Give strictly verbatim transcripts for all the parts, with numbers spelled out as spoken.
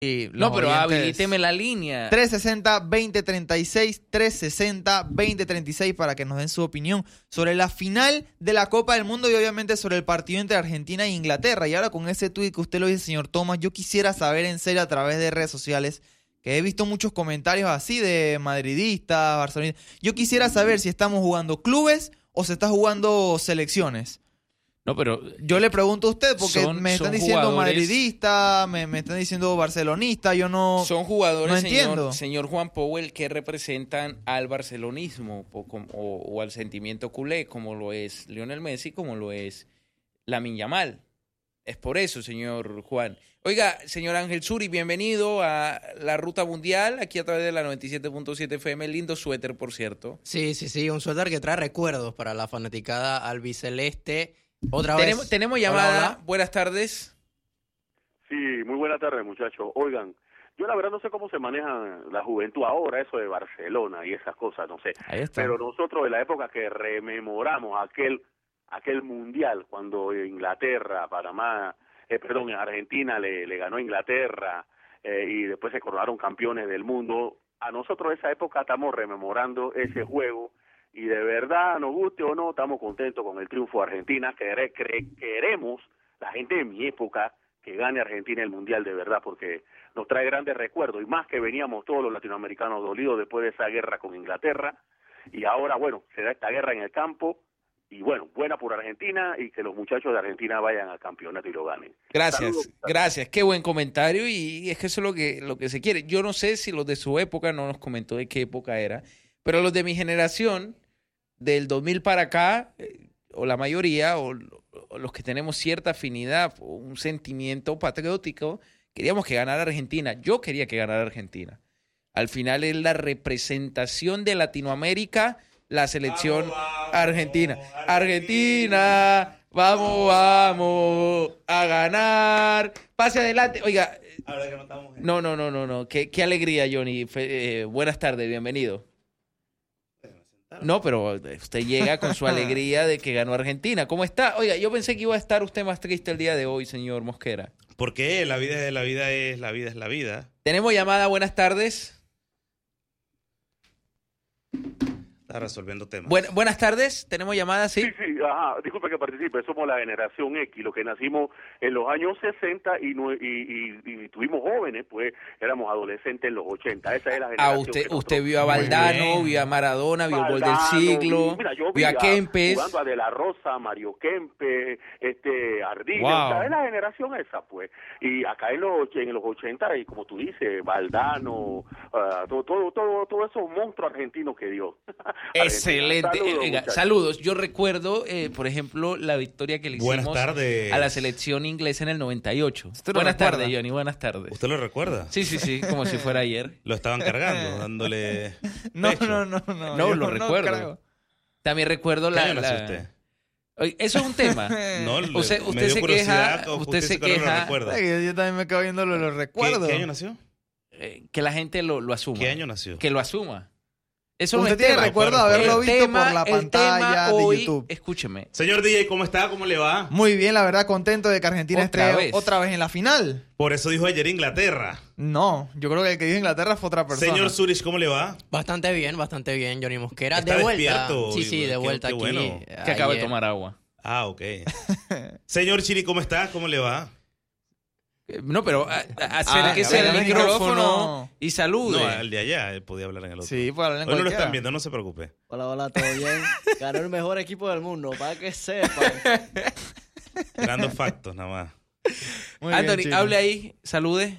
Y los No, pero oyentes, habilíteme la línea. tres sesenta, veinte treinta y seis, tres sesenta, veinte treinta y seis para que nos den su opinión sobre la final de la Copa del Mundo y obviamente sobre el partido entre Argentina e Inglaterra. Y ahora con ese tuit que usted lo dice, señor Tomás, yo quisiera saber en serio a través de redes sociales, que he visto muchos comentarios así de madridistas, barcelonistas. Yo quisiera saber si estamos jugando clubes o se está jugando selecciones. No, pero Yo le pregunto a usted porque son, me están son diciendo jugadores, madridista, me, me están diciendo barcelonista, yo no, son jugadores, no entiendo. señor, señor Juan Powell, que representan al barcelonismo o, o, o al sentimiento culé, como lo es Lionel Messi, como lo es Lamine Yamal. Es por eso, señor Juan. Oiga, señor Ángel Suri, bienvenido a la Ruta Mundial, aquí a través de la noventa y siete punto siete F M. Lindo suéter, por cierto. Sí, sí, sí, un suéter que trae recuerdos para la fanaticada albiceleste. Otra Tenemos, vez. tenemos llamada. Hola, hola. Buenas tardes. Sí, muy buena tarde, muchachos. Oigan, yo la verdad no sé cómo se maneja la juventud ahora, eso de Barcelona y esas cosas, no sé. Ahí está. Pero nosotros de la época que rememoramos aquel aquel mundial cuando Inglaterra, Panamá, eh, perdón, Argentina le, le ganó a Inglaterra eh, y después se coronaron campeones del mundo. A nosotros de esa época estamos rememorando ese juego. Y de verdad, nos guste o no, estamos contentos con el triunfo de Argentina. Quere, cre, queremos, la gente de mi época, que gane Argentina el Mundial de verdad, porque nos trae grandes recuerdos. Y más que veníamos todos los latinoamericanos dolidos después de esa guerra con Inglaterra. Y ahora, bueno, se da esta guerra en el campo. Y bueno, buena por Argentina y que los muchachos de Argentina vayan al campeonato y lo ganen. Gracias, Saludos. gracias. Qué buen comentario y es que eso es lo que, lo que se quiere. Yo no sé si los de su época, no nos comentó de qué época era, pero los de mi generación, del dos mil para acá, eh, o la mayoría, o, o los que tenemos cierta afinidad, o un sentimiento patriótico, queríamos que ganara Argentina. Yo quería que ganara Argentina. Al final es la representación de Latinoamérica, la selección vamos, vamos, argentina. Argentina. Argentina, vamos, vamos a ganar. Pase adelante. Oiga, Ahora que no estamos en... no, no, no, no, no. Qué, qué alegría, Johnny. Fe- eh, buenas tardes, bienvenido. No, pero usted llega con su alegría de que ganó Argentina. ¿Cómo está? Oiga, yo pensé que iba a estar usted más triste el día de hoy, señor Mosquera. ¿Por qué? La vida es la vida es la vida es la vida. Tenemos llamada, buenas tardes. Está resolviendo temas. Buen- buenas tardes, tenemos llamada, ¿sí? Sí, sí, ajá, disculpe que participe, somos la generación X, los que nacimos en los años sesenta y, nue- y, y, y tuvimos jóvenes, pues éramos adolescentes en los ochenta, esa es la generación. Ah, usted, que nosotros- usted vio a Muy Valdano, bien. vio a Maradona, vio el gol del Valdano, siglo, vi- mira, yo vi vio a Kempes. jugando a De La Rosa, Mario Kempes, este, Ardilla, Wow. o sea, es la generación esa, pues. Y acá en los, och- en los ochenta, y como tú dices, Valdano, ah, todo, todo, todo, todo esos monstruos argentinos que dio. Excelente. Saludos, Oiga, muchachos. saludos. Yo recuerdo, eh, por ejemplo, la victoria que le Buenas hicimos tardes. a la selección inglesa en el noventa y ocho. ¿Usted lo Buenas recuerda? tardes, Johnny. Buenas tardes. ¿Usted lo recuerda? Sí, sí, sí, como si fuera ayer. Lo estaban cargando, dándole No, pecho. no, no, no. No, yo lo recuerdo. creo. También recuerdo ¿Qué la... año nació la- usted? Oye, eso es un tema. No, le- Usted- me usted dio se curiosidad, queja, o usted se que no lo queja. recuerda. Ay, Yo, yo también me quedo viendo los, los ¿Qué, recuerdos. qué año nació? Eh, que la gente lo, lo asuma. ¿Qué año nació? Que lo asuma. Eso no Usted es tiene tema. recuerdo de Recuerdo, haberlo El visto tema- por la el pantalla tema de hoy- YouTube. Escúcheme. Señor D J, ¿cómo está? ¿Cómo le va? Muy bien, la verdad, contento de que Argentina Otra esté vez. otra vez en la final. Por eso dijo ayer Inglaterra. No, yo creo que el que dijo Inglaterra fue otra persona. Señor Zurich, ¿cómo le va? Bastante bien, bastante bien, Johnny Mosquera. ¿Está de vuelta. despierto? Sí, sí, Qué- de vuelta qué aquí. bueno. eh, Que acaba de ayer. tomar agua. Ah, ok. Señor Chiri, ¿cómo está? ¿Cómo le va? Eh, No, pero a- a- acérquese Ah, al el micrófono micrófono. y salude. No, al de allá, él podía hablar en el otro. Sí, puede hablar en Hoy no lo cualquiera. están viendo, no se preocupe. Hola, hola, ¿todo bien? Ganó el mejor equipo del mundo, para que sepan. Dando factos nada más. Muy bien, Anthony, Chino. hable ahí, salude.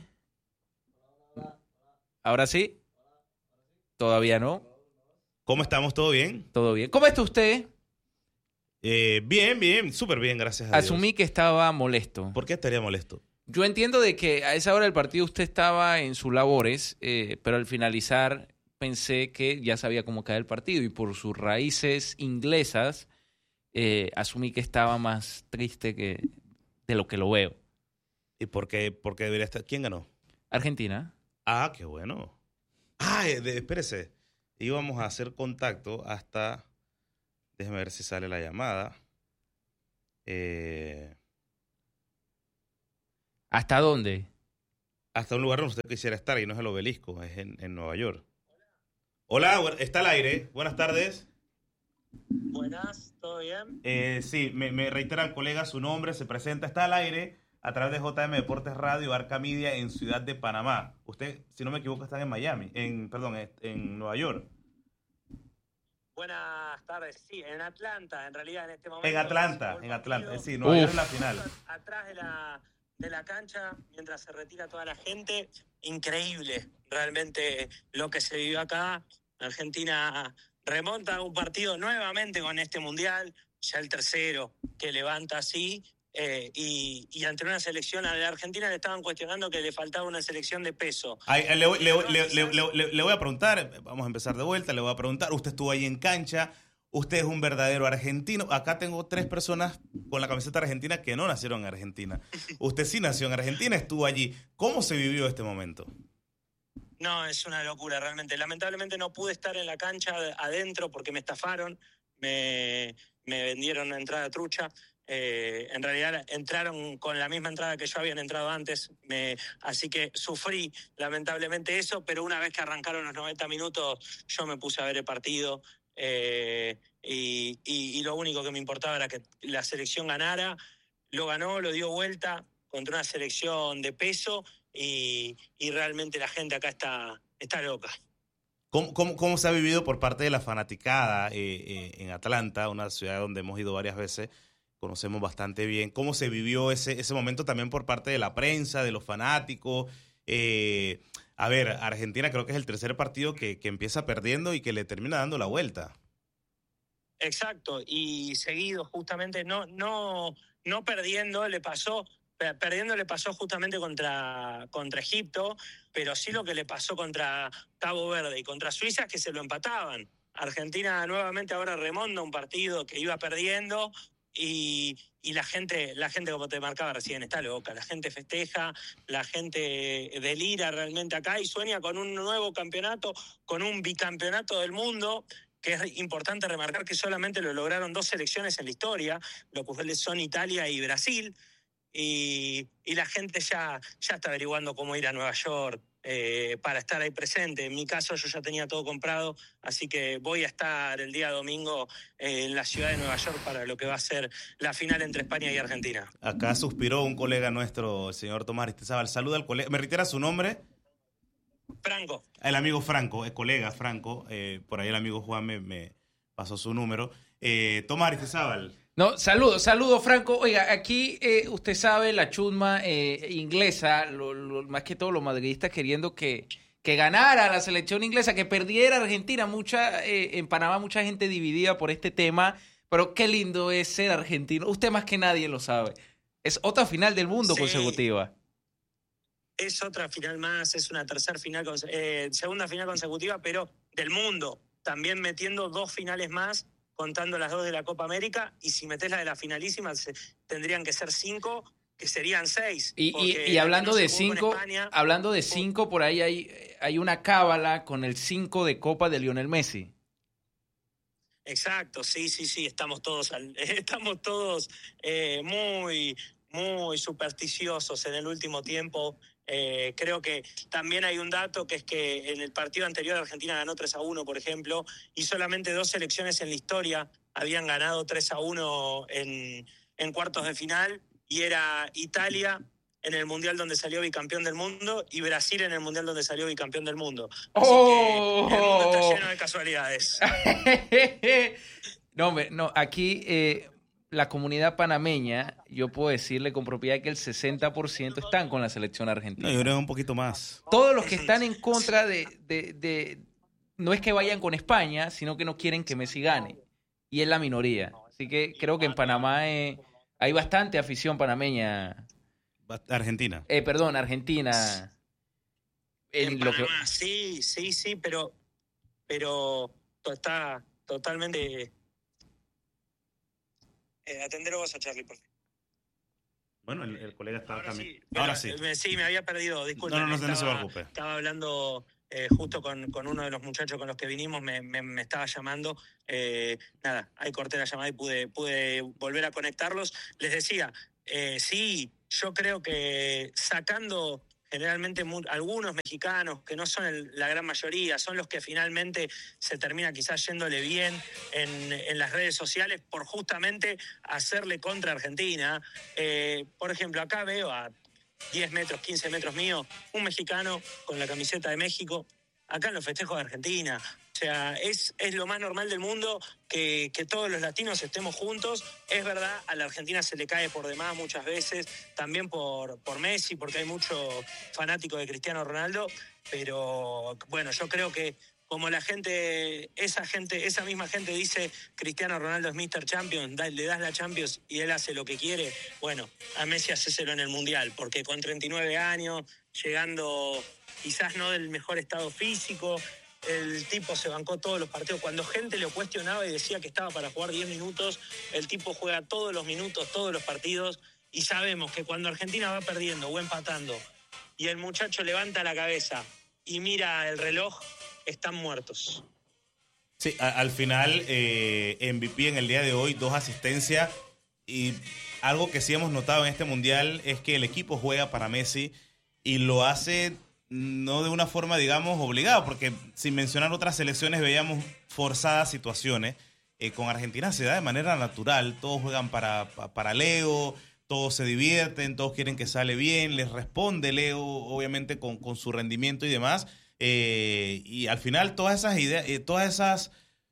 Ahora sí. Todavía no. ¿Cómo estamos? ¿Todo bien? Todo bien. ¿Cómo está usted? Eh, bien, bien, súper bien, gracias a Dios. Asumí que estaba molesto. ¿Por qué estaría molesto? Yo entiendo de que a esa hora del partido usted estaba en sus labores, eh, pero al finalizar pensé que ya sabía cómo caer el partido y por sus raíces inglesas eh, asumí que estaba más triste que de lo que lo veo. ¿Y por qué, por qué debería estar? ¿Quién ganó? Argentina. Ah, qué bueno. Ah, eh, de- espérese. Íbamos a hacer contacto hasta... Déjeme ver si sale la llamada. Eh, ¿Hasta dónde? hasta un lugar donde usted quisiera estar, y no es el Obelisco, es en, en Nueva York. Hola, bu- está al aire. Buenas tardes. Buenas, ¿todo bien? Eh, sí, me, me reitera el colega su nombre, se presenta, está al aire a través de J M Deportes Radio, Arca Media, en Ciudad de Panamá. Usted, si no me equivoco, está en Miami, en, perdón, en, en Nueva York. Buenas tardes, sí, en Atlanta, en realidad en este momento. En Atlanta, se jugó el en Atlanta. partido. Sí, Nueva York Uf. es la final. Atrás de la, de la cancha, mientras se retira toda la gente, increíble realmente lo que se vivió acá. Argentina remonta un partido nuevamente con este Mundial, ya el tercero que levanta así, eh, y, y ante una selección a la Argentina le estaban cuestionando que le faltaba una selección de peso. Ay, le, voy- le, le- le- le- le- le voy a preguntar, vamos a empezar de vuelta, le voy a preguntar, usted estuvo ahí en cancha, usted es un verdadero argentino. Acá tengo tres personas con la camiseta argentina que no nacieron en Argentina. Usted sí nació en Argentina, estuvo allí. ¿Cómo se vivió este momento? No, es una locura realmente. Lamentablemente no pude estar en la cancha adentro porque me estafaron, me, me vendieron una entrada trucha. Eh, en realidad entraron con la misma entrada que yo habían entrado antes, me, así que sufrí lamentablemente eso, pero una vez que arrancaron los noventa minutos yo me puse a ver el partido, eh, y, y, y lo único que me importaba era que la selección ganara. Lo ganó, lo dio vuelta contra una selección de peso, y, y realmente la gente acá está, está loca. ¿Cómo, cómo, cómo se ha vivido por parte de la fanaticada eh, eh, en Atlanta, una ciudad donde hemos ido varias veces, conocemos bastante bien? ¿Cómo se vivió ese, ese momento también por parte de la prensa, de los fanáticos? Eh, a ver, Argentina creo que es el tercer partido que, que empieza perdiendo y que le termina dando la vuelta. Exacto, y seguido justamente, no, no, no perdiendo, le pasó, per- perdiendo le pasó justamente contra, contra Egipto, pero sí lo que le pasó contra Cabo Verde y contra Suiza, que se lo empataban. Argentina nuevamente ahora remonta un partido que iba perdiendo, y, y la gente, la gente, como te marcaba recién, está loca, la gente festeja, la gente delira realmente acá y sueña con un nuevo campeonato, con un bicampeonato del mundo, que es importante remarcar que solamente lo lograron dos selecciones en la historia, lo que son Italia y Brasil, y, y la gente ya, ya está averiguando cómo ir a Nueva York eh, para estar ahí presente. En mi caso yo ya tenía todo comprado, así que voy a estar el día domingo eh, en la ciudad de Nueva York para lo que va a ser la final entre España y Argentina. Acá suspiró un colega nuestro, el señor Tomás Aristizábal. Saluda al colega. ¿Me reitera su nombre? Franco. El amigo Franco, el colega Franco. Eh, por ahí el amigo Juan me, me pasó su número. Eh, Tomás Aristizábal. No, saludos, saludos, Franco. Oiga, aquí eh, usted sabe, la chusma eh, inglesa, lo, lo- más que todo los madridistas queriendo que, que ganara la selección inglesa, que perdiera Argentina. Mucha eh, en Panamá mucha gente dividida por este tema, pero qué lindo es ser argentino. Usted más que nadie lo sabe. Es otra final del mundo Sí. consecutiva. Es otra final más, es una tercera final, conse- eh, segunda final consecutiva, pero del mundo. También metiendo dos finales más, contando las dos de la Copa América, y si metés la de la finalísima, se- tendrían que ser cinco, que serían seis. Y, y- porque y la que hablando no se de jugó con cinco, España- hablando de cinco, por ahí hay, hay una cábala con el cinco de Copa de Lionel Messi. Exacto, sí, sí, sí, estamos todos, al- estamos todos eh, muy, muy supersticiosos en el último tiempo. Eh, creo que también hay un dato, que es que en el partido anterior Argentina ganó tres a uno, por ejemplo, y solamente dos selecciones en la historia habían ganado tres a uno en, en cuartos de final, y era Italia en el Mundial donde salió bicampeón del mundo y Brasil en el Mundial donde salió bicampeón del mundo. Así ¡Oh! que el mundo está lleno de casualidades. No, hombre, no, aquí eh, la comunidad panameña, yo puedo decirle con propiedad que el sesenta por ciento están con la selección argentina. No, yo creo que un poquito más. Todos los que están en contra de, de, de- no es que vayan con España, sino que no quieren que Messi gane. Y es la minoría. Así que creo que en Panamá eh, hay bastante afición panameña. Argentina. Eh, perdón, Argentina. En En lo que- Panamá, sí, sí, sí, pero, pero to- está totalmente... Eh, atender vos a Charlie, por favor. Bueno, el, el colega estaba Ahora también. sí, Ahora pero, sí. eh, sí, me había perdido, disculpe. No, no, no, no se estaba, preocupe. Estaba hablando eh, justo con, con uno de los muchachos con los que vinimos, me, me, me estaba llamando. Eh, nada, ahí corté la llamada y pude, pude volver a conectarlos. Les decía, eh, sí, yo creo que sacando generalmente mu- algunos mexicanos, que no son el- la gran mayoría, son los que finalmente se termina quizás yéndole bien en, en las redes sociales por justamente hacerle contra Argentina. Eh, por ejemplo, acá veo a diez metros, quince metros mío, un mexicano con la camiseta de México, acá en los festejos de Argentina. O sea, es, es lo más normal del mundo que, que todos los latinos estemos juntos. Es verdad, a la Argentina se le cae por demás muchas veces, también por, por Messi, porque hay mucho fanático de Cristiano Ronaldo, pero bueno, yo creo que como la gente, esa gente, esa misma gente dice Cristiano Ronaldo es míster Champions, da- le das la Champions y él hace lo que quiere, bueno, a Messi hacéselo en el Mundial, porque con treinta y nueve años, llegando quizás no del mejor estado físico, el tipo se bancó todos los partidos. Cuando gente lo cuestionaba y decía que estaba para jugar diez minutos, el tipo juega todos los minutos, todos los partidos, y sabemos que cuando Argentina va perdiendo o empatando y el muchacho levanta la cabeza y mira el reloj, están muertos. Sí, a- al final, eh, M V P en el día de hoy, dos asistencias, y algo que sí hemos notado en este mundial es que el equipo juega para Messi y lo hace no de una forma, digamos, obligada, porque sin mencionar otras selecciones veíamos forzadas situaciones. Eh, con Argentina se da de manera natural, todos juegan para, pa- para Leo, todos se divierten, todos quieren que sale bien, les responde Leo, obviamente con, con su rendimiento y demás. Eh, y al final todas esas ideas, eh, todas esas,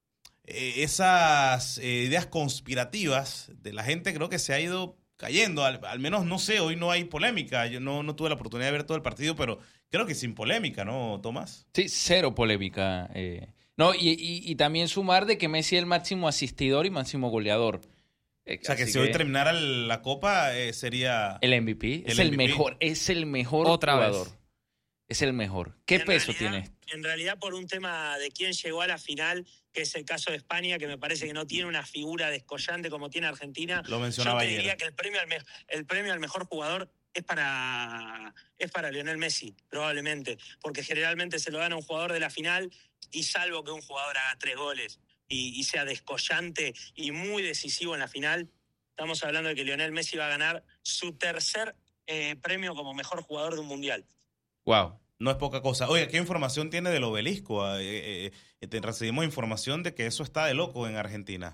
eh, esas eh, ideas conspirativas de la gente creo que se ha ido cayendo. Al, al menos, no sé, hoy no hay polémica. Yo no, no tuve la oportunidad de ver todo el partido, pero creo que sin polémica, ¿no, Tomás? Sí, cero polémica. eh. No, y, y, y también sumar de que Messi es el máximo asistidor y máximo goleador. Eh, O sea, que así si hoy terminara el- la Copa, eh, sería... el M V P el es el M V P. mejor, es el mejor Otra vez. jugador. Es el mejor. ¿Qué En peso realidad- tiene esto? En realidad, por un tema de quién llegó a la final, que es el caso de España, que me parece que no tiene una figura descollante como tiene Argentina. Lo mencionaba Yo te ayer. diría que el premio al, me- el premio al mejor jugador es para, es para Lionel Messi, probablemente, porque generalmente se lo dan a un jugador de la final y salvo que un jugador haga tres goles y, y sea descollante y muy decisivo en la final, estamos hablando de que Lionel Messi va a ganar su tercer eh, premio como mejor jugador de un mundial. Wow. No es poca cosa. Oye, ¿qué información tiene del obelisco? Ah, eh, eh, eh, te- recibimos información de que eso está de loco en Argentina.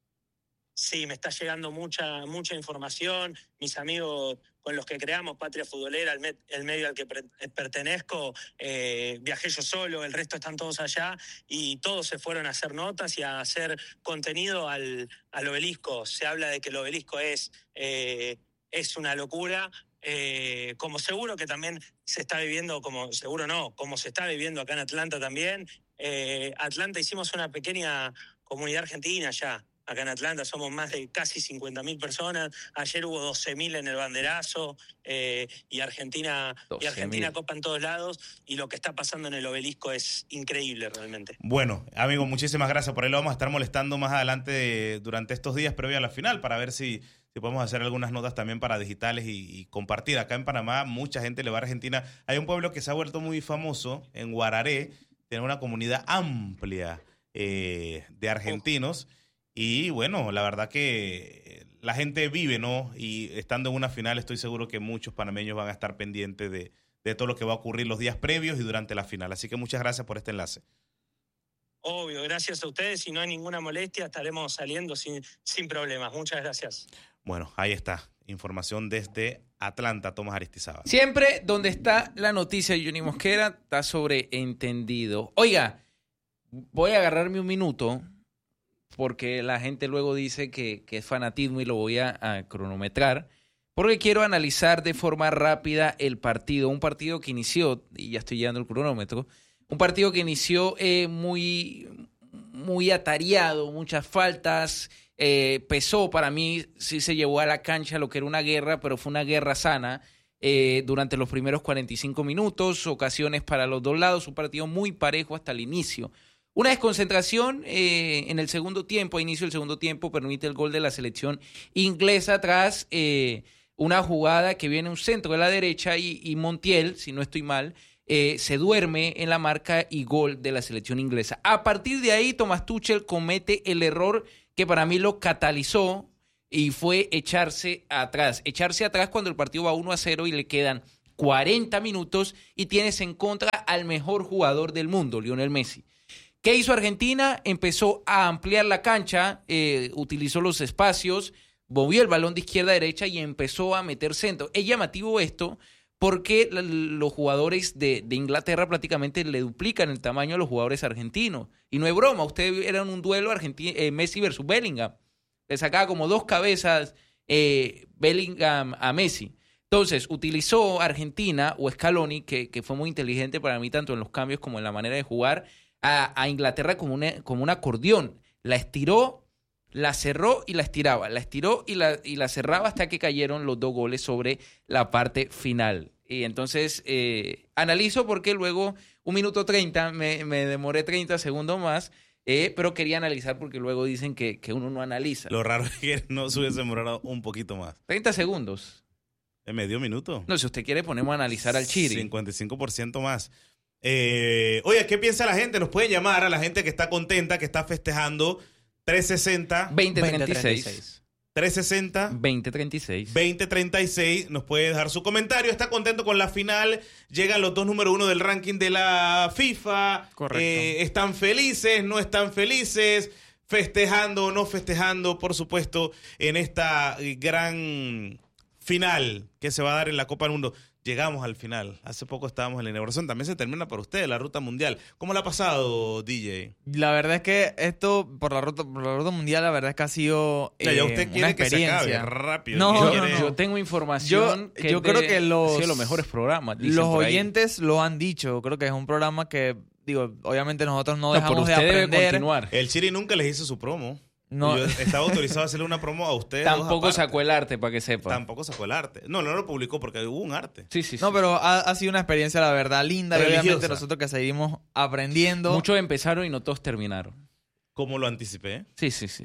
Sí, me está llegando mucha mucha información. Mis amigos con los que creamos Patria Futbolera, el, me- el medio al que pre- pertenezco, eh, viajé yo solo, el resto están todos allá y todos se fueron a hacer notas y a hacer contenido al, al obelisco. Se habla de que el obelisco es, eh, es una locura. Eh, como seguro que también se está viviendo, como seguro no, como se está viviendo acá en Atlanta también. Eh, Atlanta hicimos una pequeña comunidad argentina ya. Acá en Atlanta somos más de casi cincuenta mil personas. Ayer hubo doce mil en el banderazo eh, y Argentina y Argentina doce mil. copa en todos lados. Y lo que está pasando en el obelisco es increíble realmente. Bueno, amigo, muchísimas gracias. Por ahí lo vamos a estar molestando más adelante durante estos días previo a la final para ver si, si podemos hacer algunas notas también para digitales y, y compartir. Acá en Panamá mucha gente le va a Argentina. Hay un pueblo que se ha vuelto muy famoso, en Guararé, tiene una comunidad amplia eh, de argentinos. Y bueno, la verdad que la gente vive, ¿no? Y estando en una final estoy seguro que muchos panameños van a estar pendientes de, de todo lo que va a ocurrir los días previos y durante la final. Así que muchas gracias por este enlace. Obvio, gracias a ustedes. Si no hay ninguna molestia, estaremos saliendo sin, sin problemas. Muchas gracias. Bueno, ahí está. Información desde Atlanta, Tomás Aristizábal. Siempre donde está la noticia de Johnny Mosquera está sobreentendido. Oiga, voy a agarrarme un minuto porque la gente luego dice que, que es fanatismo y lo voy a, a cronometrar, porque quiero analizar de forma rápida el partido, un partido que inició, y ya estoy llevando el cronómetro, un partido que inició eh, muy, muy atareado, muchas faltas, eh, pesó para mí, sí se llevó a la cancha lo que era una guerra, pero fue una guerra sana eh, durante los primeros cuarenta y cinco minutos, ocasiones para los dos lados, un partido muy parejo hasta el inicio. Una desconcentración eh, en el segundo tiempo, a inicio del segundo tiempo, permite el gol de la selección inglesa tras eh, una jugada que viene un centro de la derecha y, y Montiel, si no estoy mal, eh, se duerme en la marca y gol de la selección inglesa. A partir de ahí, Thomas Tuchel comete el error que para mí lo catalizó y fue echarse atrás. Echarse atrás cuando el partido va uno a cero y le quedan cuarenta minutos y tienes en contra al mejor jugador del mundo, Lionel Messi. ¿Qué hizo Argentina? Empezó a ampliar la cancha, eh, utilizó los espacios, movió el balón de izquierda a derecha y empezó a meter centro. Es llamativo esto porque la, los jugadores de, de Inglaterra prácticamente le duplican el tamaño a los jugadores argentinos. Y no es broma, ustedes eran un duelo Argentina, eh, Messi versus Bellingham. Le sacaba como dos cabezas eh, Bellingham a Messi. Entonces, utilizó Argentina o Scaloni, que, que fue muy inteligente para mí tanto en los cambios como en la manera de jugar, a, a Inglaterra como, una, como un acordeón. La estiró, la cerró y la estiraba. La estiró y la, y la cerraba hasta que cayeron los dos goles sobre la parte final. Y entonces, eh, analizo porque luego, un minuto treinta, me, me demoré treinta segundos más, eh, pero quería analizar porque luego dicen que, que uno no analiza. Lo raro es que no se hubiese demorado un poquito más. treinta segundos. ¿En medio minuto? No, si usted quiere, ponemos a analizar al Chiri. cincuenta y cinco por ciento más. Eh, oye, ¿qué piensa la gente? Nos puede llamar a la gente que está contenta, que está festejando. trescientos sesenta, veinte treinta y seis. trescientos sesenta, veinte treinta y seis. veinte treinta y seis. Nos puede dejar su comentario. Está contento con la final. Llegan los dos número uno del ranking de la FIFA. Correcto. Eh, están felices, no están felices. Festejando o no festejando, por supuesto, en esta gran final que se va a dar en la Copa del Mundo. Llegamos al final. Hace poco estábamos en la inauguración. También se termina para usted la ruta mundial. ¿Cómo le ha pasado, D J? La verdad es que esto, por la ruta, por la ruta mundial, la verdad es que ha sido Ya, eh, ya usted quiere una que se acabe experiencia. rápido. No, Yo- no, quiere- no. Yo tengo información Yo- que yo es de- creo que los- ha sido los mejores programas. dicen Los por ahí. oyentes lo han dicho. Creo que es un programa que, digo, obviamente nosotros no No, dejamos pero de usted debe aprender. continuar. El Chiri nunca les hizo su promo. No. Yo estaba autorizado a hacerle una promo a ustedes. dos Tampoco aparte. sacó el arte, para que sepa. Tampoco sacó el arte. No, no lo publicó porque hubo un arte. Sí, sí, sí. No, pero ha, ha sido una experiencia, la verdad, linda. Y Religiosa. obviamente nosotros que seguimos aprendiendo, Muchos empezaron y no todos terminaron. Como lo anticipé. Sí, sí, sí.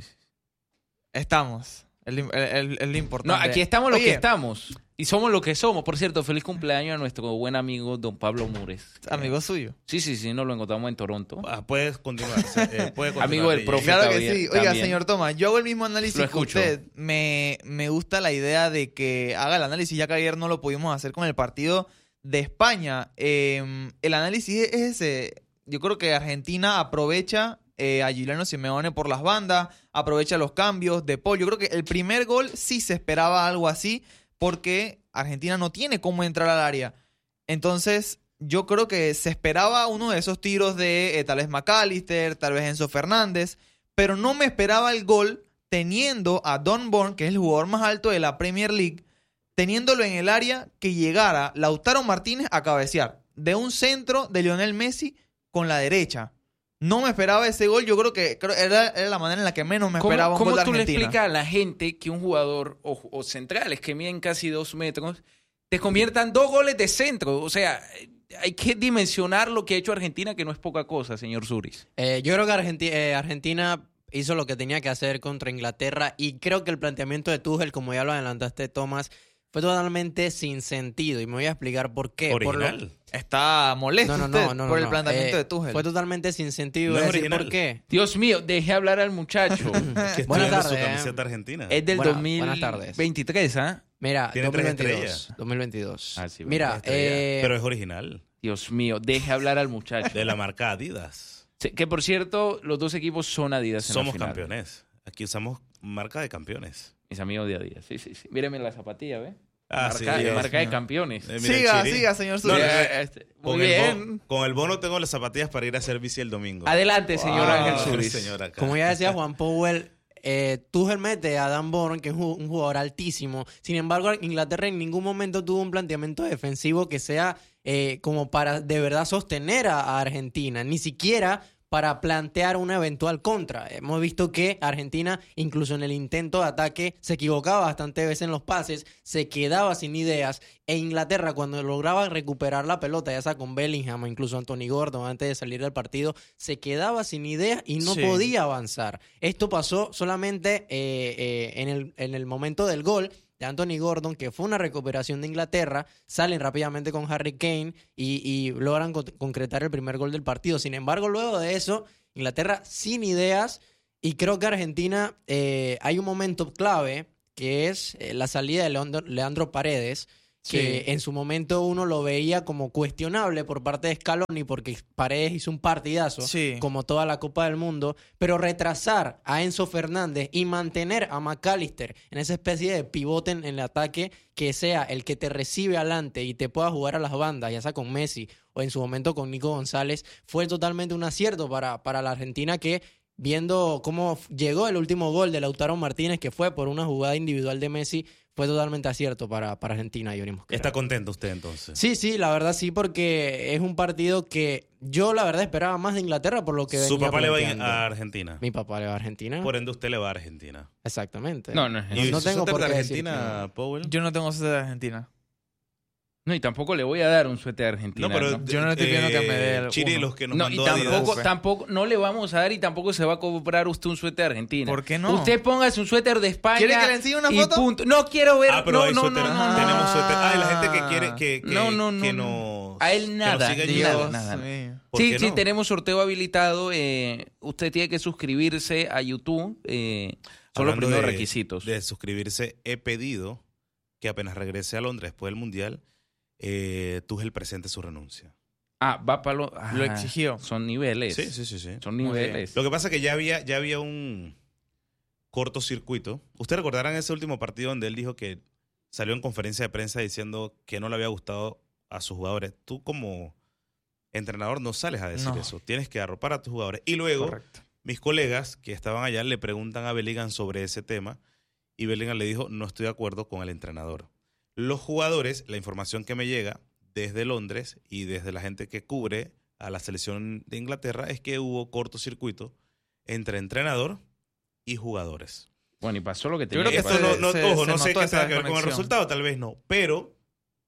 estamos. Es lo, el- el- es lo No, importante. aquí estamos los Oye, que estamos. Y somos lo que somos. Por cierto, feliz cumpleaños a nuestro buen amigo don Pablo Mures. Amigo suyo. Sí, sí, sí, nos lo encontramos en Toronto. Ah, puedes continuar. se- eh, puede continuar, Amigo del D J. profe. Claro que también- sí. Oiga, también. señor Tomás, yo hago el mismo Lo análisis que escucho. usted. Me, me gusta la idea de que haga el análisis, ya que ayer no lo pudimos hacer con el partido de España. Eh, el análisis es ese. Yo creo que Argentina aprovecha eh, a Giuliano Simeone por las bandas, aprovecha los cambios de Paul. Yo creo que el primer gol sí se esperaba algo así, porque Argentina no tiene cómo entrar al área. Entonces, yo creo que se esperaba uno de esos tiros de eh, tal vez McAllister, tal vez Enzo Fernández, pero no me esperaba el gol teniendo a Don Bourne, que es el jugador más alto de la Premier League, teniéndolo en el área, que llegara Lautaro Martínez a cabecear de un centro de Lionel Messi con la derecha. No me esperaba ese gol. Yo creo que creo, era, era la manera en la que menos me ¿Cómo, esperaba un cómo gol de tú le Argentina. explicas a la gente que un jugador o, o centrales que miden casi dos metros te conviertan dos goles de centro? O sea, hay que dimensionar lo que ha hecho Argentina, que no es poca cosa, señor Suris. Eh, yo creo que Argenti- eh, Argentina hizo lo que tenía que hacer contra Inglaterra y creo que el planteamiento de Tuchel, como ya lo adelantaste, Tomás, fue totalmente sin sentido y me voy a explicar por qué. Por lo- Original. Está molesto No, no, usted no, no, por no, el planteamiento eh, de Tuchel. Fue totalmente sin sentido. No Voy a es decir original. ¿Por qué? Dios mío, deje hablar al muchacho. Que estoy Buenas viendo su tardes, camiseta eh. argentina. Es del Buena- dos mil buenas tardes. veintitrés, ¿ah? Mira, Tiene tres dos mil veintidós. estrellas. dos mil veintidós. Ah, sí, bueno, Mira, Estrella. eh, Pero es original. Dios mío, deje hablar al muchacho. De la marca Adidas. Sí, que por cierto, los dos equipos son Adidas en la Somos final. campeones. Aquí usamos marca de campeones. Mis amigos de Adidas. Sí, sí, sí. Mírenme la zapatilla, ¿ves? Ah, marca, sí. Dios marca de mío. campeones. Eh, mira el Siga, Chiri. siga, señor No, Suárez. no, Eh, este, muy Con el, bien. bono, con el bono tengo las zapatillas para ir a hacer bici el domingo. Adelante, señor Wow. Ángel Suris. Señor acá. como ya decía Juan Powell, eh, Tuchel mete a Dan Bourne, que es un, un jugador altísimo. Sin embargo, Inglaterra en ningún momento tuvo un planteamiento defensivo que sea eh, como para de verdad sostener a, a Argentina. Ni siquiera para plantear una eventual contra. Hemos visto que Argentina, incluso en el intento de ataque, se equivocaba bastante veces en los pases, se quedaba sin ideas, e Inglaterra, cuando lograba recuperar la pelota, ya sea con Bellingham o incluso Anthony Gordon antes de salir del partido, se quedaba sin ideas y no Sí. podía avanzar. Esto pasó solamente eh, eh, en, el, en el momento del gol de Anthony Gordon, que fue una recuperación de Inglaterra, salen rápidamente con Harry Kane y, y logran con- concretar el primer gol del partido. Sin embargo, luego de eso, Inglaterra sin ideas, y creo que Argentina, eh, hay un momento clave, que es eh, la salida de Leandro, Leandro Paredes, que Sí. en su momento uno lo veía como cuestionable por parte de Scaloni porque Paredes hizo un partidazo, Sí. como toda la Copa del Mundo, pero retrasar a Enzo Fernández y mantener a McAllister en esa especie de pivote en el ataque que sea el que te recibe adelante y te pueda jugar a las bandas, ya sea con Messi o en su momento con Nico González, fue totalmente un acierto para, para la Argentina que, viendo cómo llegó el último gol de Lautaro Martínez, que fue por una jugada individual de Messi, fue totalmente acierto para, para Argentina, Johnny Mosquera. ¿Está contento usted entonces? Sí, sí, la verdad sí, porque es un partido que yo la verdad esperaba más de Inglaterra por lo que Su venía papá le va planteando. a Argentina. Mi papá le va a Argentina. Por ende, usted le va a Argentina. Exactamente. No, no, ¿Y no su tengo suéter por de qué decir Argentina, Powell? Yo no tengo suéter de Argentina. No, y tampoco le voy a dar un suéter de Argentina. No, pero ¿no? Yo no le estoy pidiendo que me dé el Chiri, uno. los que nos No, y mandó Adidas. tampoco, Adidas. tampoco, no le vamos a dar y tampoco se va a comprar usted un suéter de Argentina. ¿Por qué no? Usted póngase un suéter de España. ¿Quiere que le enseñe una y foto? punto. No quiero ver. Ah, pero no, hay no, suéter. no, no, no. Tenemos suéter. Ah, y la gente que quiere que, que, No, no, no, que no. nos... A él que nos nada, siga en Dios, YouTube. nada. mío. ¿Por Sí, qué sí, no? tenemos sorteo habilitado. eh, usted tiene que suscribirse a YouTube. Eh, son los Hablando primeros de- requisitos. De suscribirse, he pedido que apenas regrese a Londres después del Mundial, eh, Tuchel presente su renuncia. Ah, va para lo... Lo ah, exigió. Son niveles. Sí, sí, sí, sí. Son Muy bien. niveles. Lo que pasa es que ya había, ya había un cortocircuito. Ustedes recordarán ese último partido donde él dijo que salió en conferencia de prensa diciendo que no le había gustado a sus jugadores. Tú como entrenador no sales a decir No. eso. Tienes que arropar a tus jugadores. Y luego, Correcto. mis colegas que estaban allá le preguntan a Bellingham sobre ese tema y Bellingham le dijo, no estoy de acuerdo con el entrenador. Los jugadores, la información que me llega desde Londres y desde la gente que cubre a la selección de Inglaterra es que hubo cortocircuito entre entrenador y jugadores. Bueno, y pasó lo que Yo tenía creo que que Esto se- pasar. no, no, se- ojo, se no sé notó qué esa tenga que ver con el desconexión. resultado, tal vez no, pero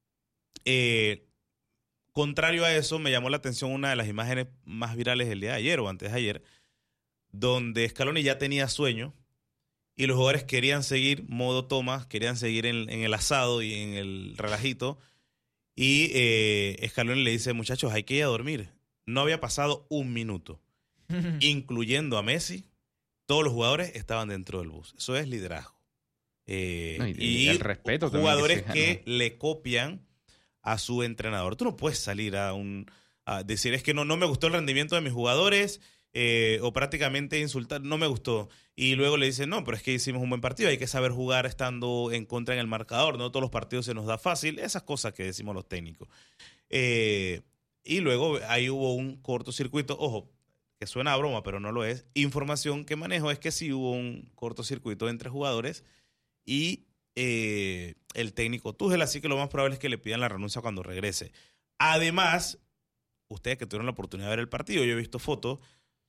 eh, contrario a eso, me llamó la atención una de las imágenes más virales del día de ayer o antes de ayer, donde Scaloni ya tenía sueño y los jugadores querían seguir modo Thomas, querían seguir en, en el asado y en el relajito. Y eh, Scaloni le dice, muchachos, hay que ir a dormir. No había pasado un minuto, incluyendo a Messi. Todos los jugadores estaban dentro del bus. Eso es liderazgo. Eh, No, y- y y el respeto también jugadores que se que ganó. le copian a su entrenador. Tú no puedes salir a un a decir, es que no, no me gustó el rendimiento de mis jugadores, eh, o prácticamente insultar, no me gustó. Y luego le dicen, no, pero es que hicimos un buen partido, hay que saber jugar estando en contra en el marcador, no todos los partidos se nos da fácil, esas cosas que decimos los técnicos. Eh, y luego ahí hubo un cortocircuito, ojo, que suena a broma, pero no lo es. Información que manejo es que sí hubo un cortocircuito entre jugadores y eh, el técnico Tuchel, así que lo más probable es que le pidan la renuncia cuando regrese. Además, ustedes que tuvieron la oportunidad de ver el partido, yo he visto fotos,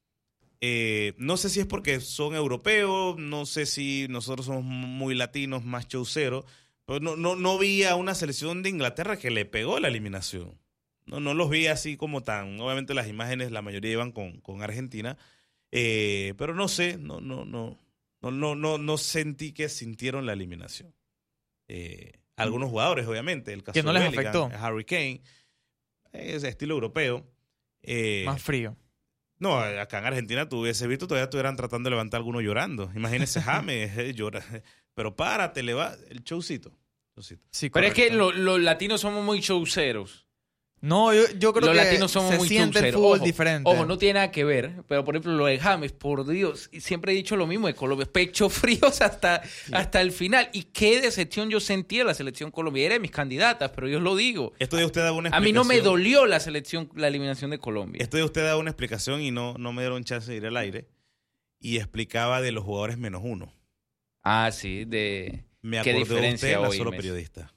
eh, no sé si es porque son europeos, no sé si nosotros somos muy latinos, más chauceros, pero no, no, no vi a una selección de Inglaterra que le pegó la eliminación. No, no los vi así como tan. Obviamente las imágenes, la mayoría iban con, con Argentina. Eh, pero no sé, no, no, no, no, no, no, no sentí que sintieron la eliminación. Eh, algunos jugadores, obviamente. El caso Que no de les Bellingham, afectó. Harry Kane, es de estilo europeo. Eh, Más frío. no, acá en Argentina tú hubiese visto, todavía estuvieran tratando de levantar algunos llorando. Imagínese James, eh, llora. Pero párate, le va el showcito. showcito. Sí, Pero es que correcto. lo- los latinos somos muy showceros. No, yo, yo creo Los que latinos somos se muy siente el chauceros. fútbol Ojo, diferente. Ojo, no tiene nada que ver. Pero, por ejemplo, lo de James, por Dios, y siempre he dicho lo mismo de Colombia. Pecho fríos hasta, hasta el final. Y qué decepción yo sentí a la selección colombiana. Era de mis candidatas, pero yo lo digo. Esto de usted da una A mí no me explicación. dolió la selección, la eliminación de Colombia. Esto de usted da una explicación y no, no me dieron chance de ir al aire. Y explicaba de los jugadores menos uno. Ah, sí, de... Me ¿Qué acordé de diferencia usted, la hoy, solo Messi? periodista.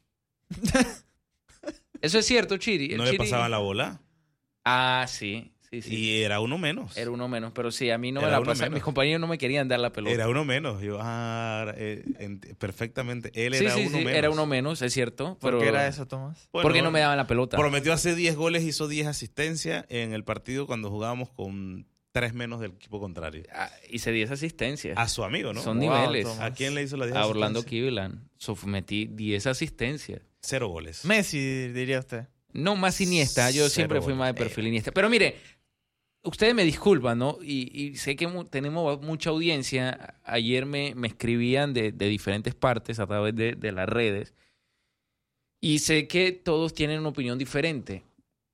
Eso es cierto, Chiri. El No le Chiri- pasaban la bola Ah, sí, sí, sí. y era uno menos. Era uno menos, pero sí, a mí no Era me la uno pasaban. menos. Mis compañeros no me querían dar la pelota. Era uno menos. Yo, ah, eh, ent- perfectamente. Él sí, era sí, uno sí, menos. era uno menos, es cierto. ¿Por pero... qué era eso, Tomás? Bueno, ¿Por qué no me daban la pelota? Prometió hacer diez goles, hizo diez asistencias en el partido cuando jugábamos con tres menos del equipo contrario. Ah, hice diez asistencias. A su amigo, ¿no? Son Wow, niveles. Tomás. ¿A quién le hizo las diez A Orlando asistencias? Cleveland. Sometí diez asistencias. Cero goles. Messi, diría usted. No, más Iniesta. Yo Cero siempre fui goles. más de perfil Iniesta. Pero mire, ustedes me disculpan, ¿no? Y, y sé que mu- tenemos mucha audiencia. Ayer me, me escribían de, de diferentes partes a través de, de las redes. Y sé que todos tienen una opinión diferente,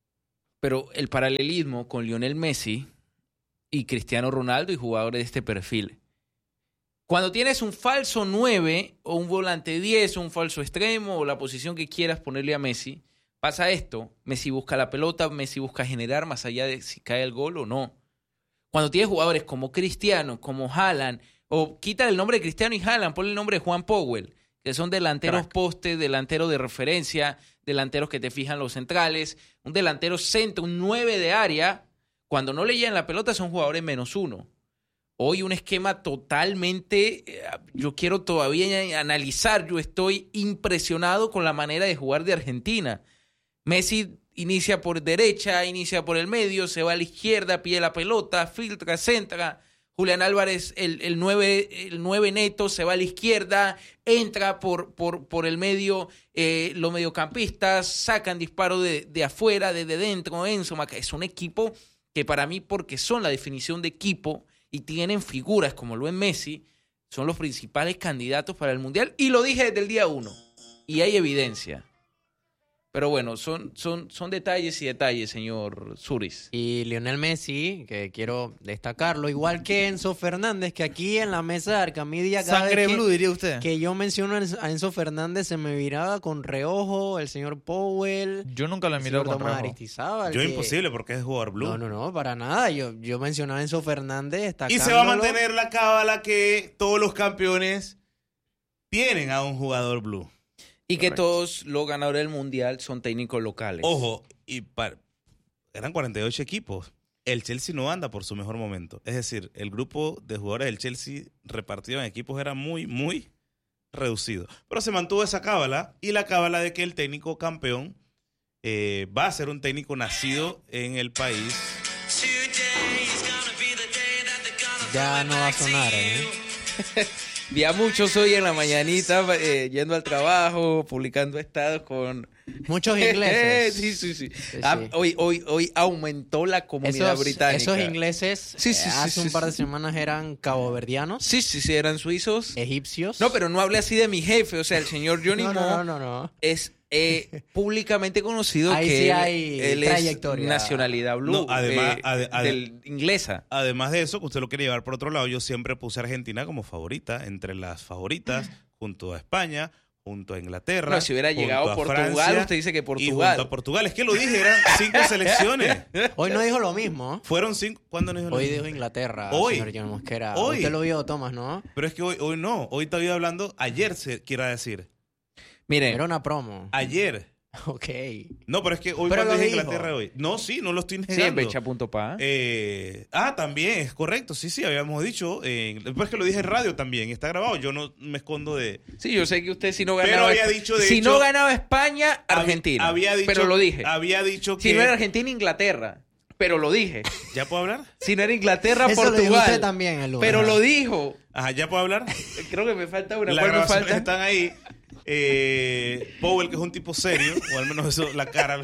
pero el paralelismo con Lionel Messi y Cristiano Ronaldo y jugadores de este perfil. Cuando tienes un falso nueve o un volante diez o un falso extremo o la posición que quieras ponerle a Messi, pasa esto. Messi busca la pelota, Messi busca generar más allá de si cae el gol o no. Cuando tienes jugadores como Cristiano, como Haaland, o quita el nombre de Cristiano y Haaland, ponle el nombre de Juan Powell, que son delanteros Crack. poste, delanteros de referencia, delanteros que te fijan los centrales, un delantero centro, un nueve de área, cuando no le llegan la pelota son jugadores menos uno. Hoy un esquema totalmente, eh, yo quiero todavía analizar, yo estoy impresionado con la manera de jugar de Argentina. Messi inicia por derecha, inicia por el medio, se va a la izquierda, pide la pelota, filtra, centra. Julián Álvarez, el, el, nueve, el nueve neto, se va a la izquierda, entra por, por, por el medio, eh, los mediocampistas sacan disparo de, de afuera, desde dentro, Enzo Maca. Es un equipo que para mí, porque son la definición de equipo y tienen figuras como lo es Messi, son los principales candidatos para el Mundial. Y lo dije desde el día uno, y hay evidencia. Pero bueno, son, son, son detalles y detalles, señor Suris. Y Lionel Messi, que quiero destacarlo, igual que Enzo Fernández, que aquí en la mesa de Arcamidia, cada Sangre vez que, blue, diría usted. que yo menciono a Enzo Fernández, se me viraba con reojo el señor Powell, Yo nunca lo he el mirado señor con Tomás reojo. Aristizábal. Yo que- imposible porque es jugador blue. No, no, no, para nada. Yo, yo mencionaba a Enzo Fernández, Y destacándolo. se va a mantener la cábala que todos los campeones tienen a un jugador blue. Y que Correcto. todos los ganadores del Mundial son técnicos locales. Ojo, y par- eran cuarenta y ocho equipos. El Chelsea no anda por su mejor momento. Es decir, el grupo de jugadores del Chelsea repartido en equipos era muy, muy reducido. Pero se mantuvo esa cábala y la cábala de que el técnico campeón eh, va a ser un técnico nacido en el país. Ya no va a sonar, ¿eh? Vi a muchos hoy en la mañanita eh, yendo al trabajo, publicando estados con... Muchos ingleses. sí, sí, sí. Sí, Ah, sí. Hoy, hoy, hoy aumentó la comunidad Esos, británica. esos ingleses Sí, sí, eh, sí, hace sí, un par de sí. semanas eran caboverdianos, Sí, sí, sí, eran suizos. egipcios. No, pero no hablé así de mi jefe. O sea, el señor Johnny no, Mo no, no, no, no. es eh, públicamente conocido Ahí que sí él- hay él es trayectoria. nacionalidad blue, No, además- eh, ade- ade- del inglesa. Además de eso, que usted lo quiere llevar por otro lado, yo siempre puse a Argentina como favorita, entre las favoritas, junto a España, junto a Inglaterra. No, si hubiera junto llegado a Portugal, Francia usted dice que Y junto Portugal. a Portugal. Es que lo dije, eran cinco selecciones. Hoy no dijo lo mismo. Fueron cinco. ¿Cuándo no dijo lo Hoy mismo? dijo Inglaterra, Hoy. señor John Mosquera. Hoy. Usted lo vio, Tomás, ¿no? Pero es que hoy, hoy no. Hoy estaba hablando, ayer se quiera decir. Miren, Era una promo. Ayer. Ok. No, pero es que hoy Pero cuando lo dije dijo. Inglaterra hoy. No, sí, no lo estoy sí, en negando. becha.pa. Eh, ah, también, es correcto. Sí, sí, habíamos dicho. Eh, después que lo dije en radio también. Está grabado. Yo no me escondo de. Sí, yo sé que usted si no Pero ganaba... había dicho, de si hecho- no ganaba España, Argentina. Había dicho, pero lo dije. Había dicho que. Si no era Argentina, Inglaterra. Pero lo dije. ¿Ya puedo hablar? Si no era Inglaterra, Eso lo dijo Portugal. usted también el lunes. Pero lo dijo. Ajá, ¿ya puedo hablar? Creo que me falta una. Las ¿Cuál me grabaciones falta? están ahí. Eh, Powell, que es un tipo serio, o al menos eso, la cara,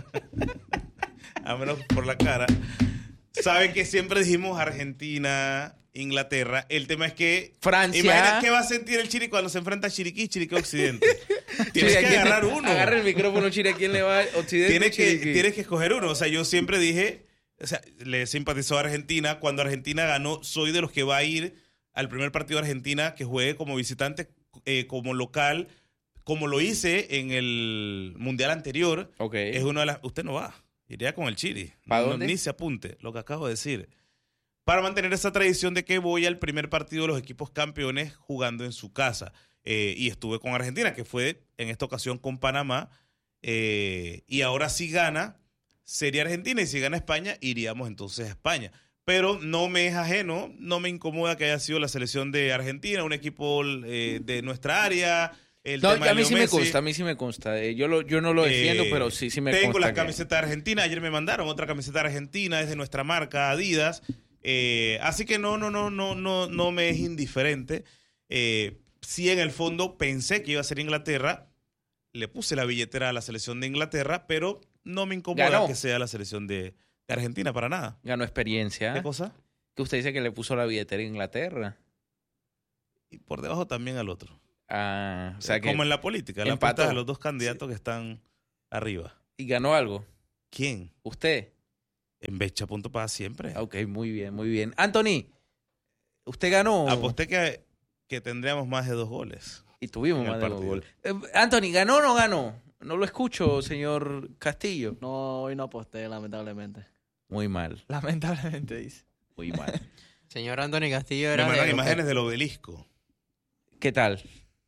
al menos por la cara, sabe que siempre dijimos Argentina, Inglaterra. El tema es que Francia. Imagina qué va a sentir el Chiri cuando se enfrenta a Chiriquí y Chiriquí Occidente. Tienes Sí, ¿a que quién- agarrar uno. Agarra el micrófono, Chile. ¿A quién le va? Occidente. Tienes que, Chiriquí. tienes que escoger uno. O sea, yo siempre dije, o sea, le simpatizó a Argentina. Cuando Argentina ganó, soy de los que va a ir al primer partido de Argentina que juegue como visitante, eh, como local, como lo hice en el Mundial anterior. Ok. Es una de las... Usted no va. Iría con el Chiri. ¿Pa' No, dónde? ni se apunte, lo que acabo de decir. Para mantener esa tradición de que voy al primer partido de los equipos campeones jugando en su casa. Eh, y estuve con Argentina, que fue en esta ocasión con Panamá. Eh, y ahora si gana, sería Argentina. Y si gana España, iríamos entonces a España. Pero no me es ajeno, no me incomoda que haya sido la selección de Argentina, un equipo eh, de nuestra área. El No, tema a de mí Leo sí me Messi. consta, a mí sí me consta. Eh, Yo, lo, yo no lo defiendo, Eh, pero sí, sí me Tengo consta. la que- camiseta de Argentina. Ayer me mandaron otra camiseta de Argentina, es de nuestra marca Adidas. Eh, así que no, no, no, no, no, no me es indiferente. Eh, sí, en el fondo pensé que iba a ser Inglaterra. Le puse la billetera a la selección de Inglaterra, pero no me incomoda Ganó. que sea la selección de, de Argentina para nada. Ganó experiencia. ¿Qué cosa? Que usted dice que le puso la billetera a Inglaterra. Y por debajo también al otro. Ah, o sea que Como en la política, la empató. apuestas a los dos candidatos que están arriba. y ganó algo. ¿Quién? ¿Usted? En Becha.pa siempre. Ok, muy bien, muy bien. Anthony, ¿usted ganó? Aposté que, que tendríamos más de dos goles. Y tuvimos en el más de dos partido. goles. Eh, Anthony, ¿ganó o no ganó? No lo escucho, señor Castillo. No, hoy no aposté, lamentablemente. Muy mal, Lamentablemente dice. muy mal. Señor Anthony Castillo Me era mandaron de... imágenes del obelisco. ¿Qué tal?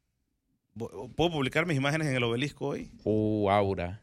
¿Puedo publicar mis imágenes en el obelisco hoy? Uh, Aura.